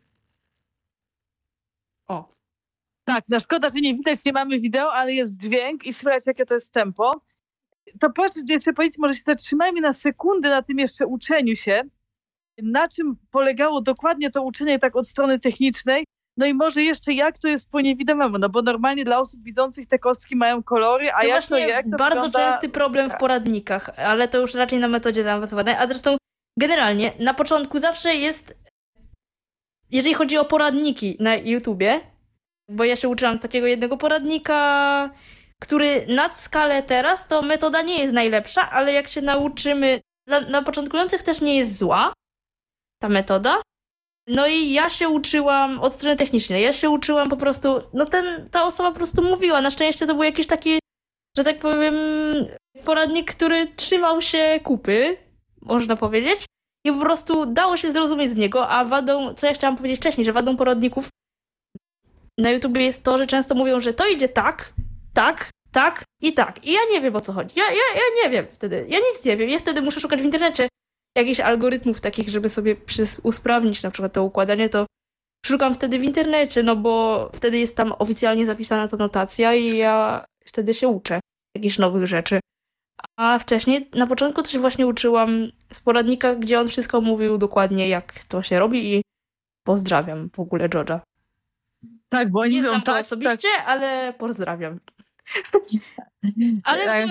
O. Tak, no szkoda, że nie widać, nie mamy wideo, ale jest dźwięk i słychać, jakie to jest tempo. To proszę jeszcze powiedzieć, może się zatrzymajmy na sekundę na tym jeszcze uczeniu się. Na czym polegało dokładnie to uczenie tak od strony technicznej? No i może jeszcze jak to jest po niewidomemu, no bo normalnie dla osób widzących te kostki mają kolory, a To jak to, właśnie jak to bardzo wygląda... częsty problem w poradnikach, ale to już raczej na metodzie zaawansowanej, a zresztą generalnie na początku zawsze jest, jeżeli chodzi o poradniki na YouTubie, bo ja się uczyłam z takiego jednego poradnika, który nad skalę teraz, to metoda nie jest najlepsza, ale jak się nauczymy, dla, na początkujących też nie jest zła ta metoda. No i ja się uczyłam od strony technicznej, ja się uczyłam po prostu, no ten, ta osoba po prostu mówiła, na szczęście to był jakiś taki, że tak powiem, poradnik, który trzymał się kupy, można powiedzieć, i po prostu dało się zrozumieć z niego, a wadą, co ja chciałam powiedzieć wcześniej, że wadą poradników na YouTubie jest to, że często mówią, że to idzie tak, tak, tak i tak. I ja nie wiem, o co chodzi. Ja, ja, ja nie wiem wtedy. Ja nic nie wiem. Ja wtedy muszę szukać w internecie jakichś algorytmów takich, żeby sobie przys- usprawnić na przykład to układanie, to szukam wtedy w internecie, no bo wtedy jest tam oficjalnie zapisana ta notacja i ja wtedy się uczę jakichś nowych rzeczy. A wcześniej, na początku to się właśnie uczyłam z poradnika, gdzie on wszystko mówił dokładnie, jak to się robi i pozdrawiam w ogóle George'a. Tak, bo oni Nie mówią znam go tak, osobiście, tak. ale pozdrawiam. Ale Tak.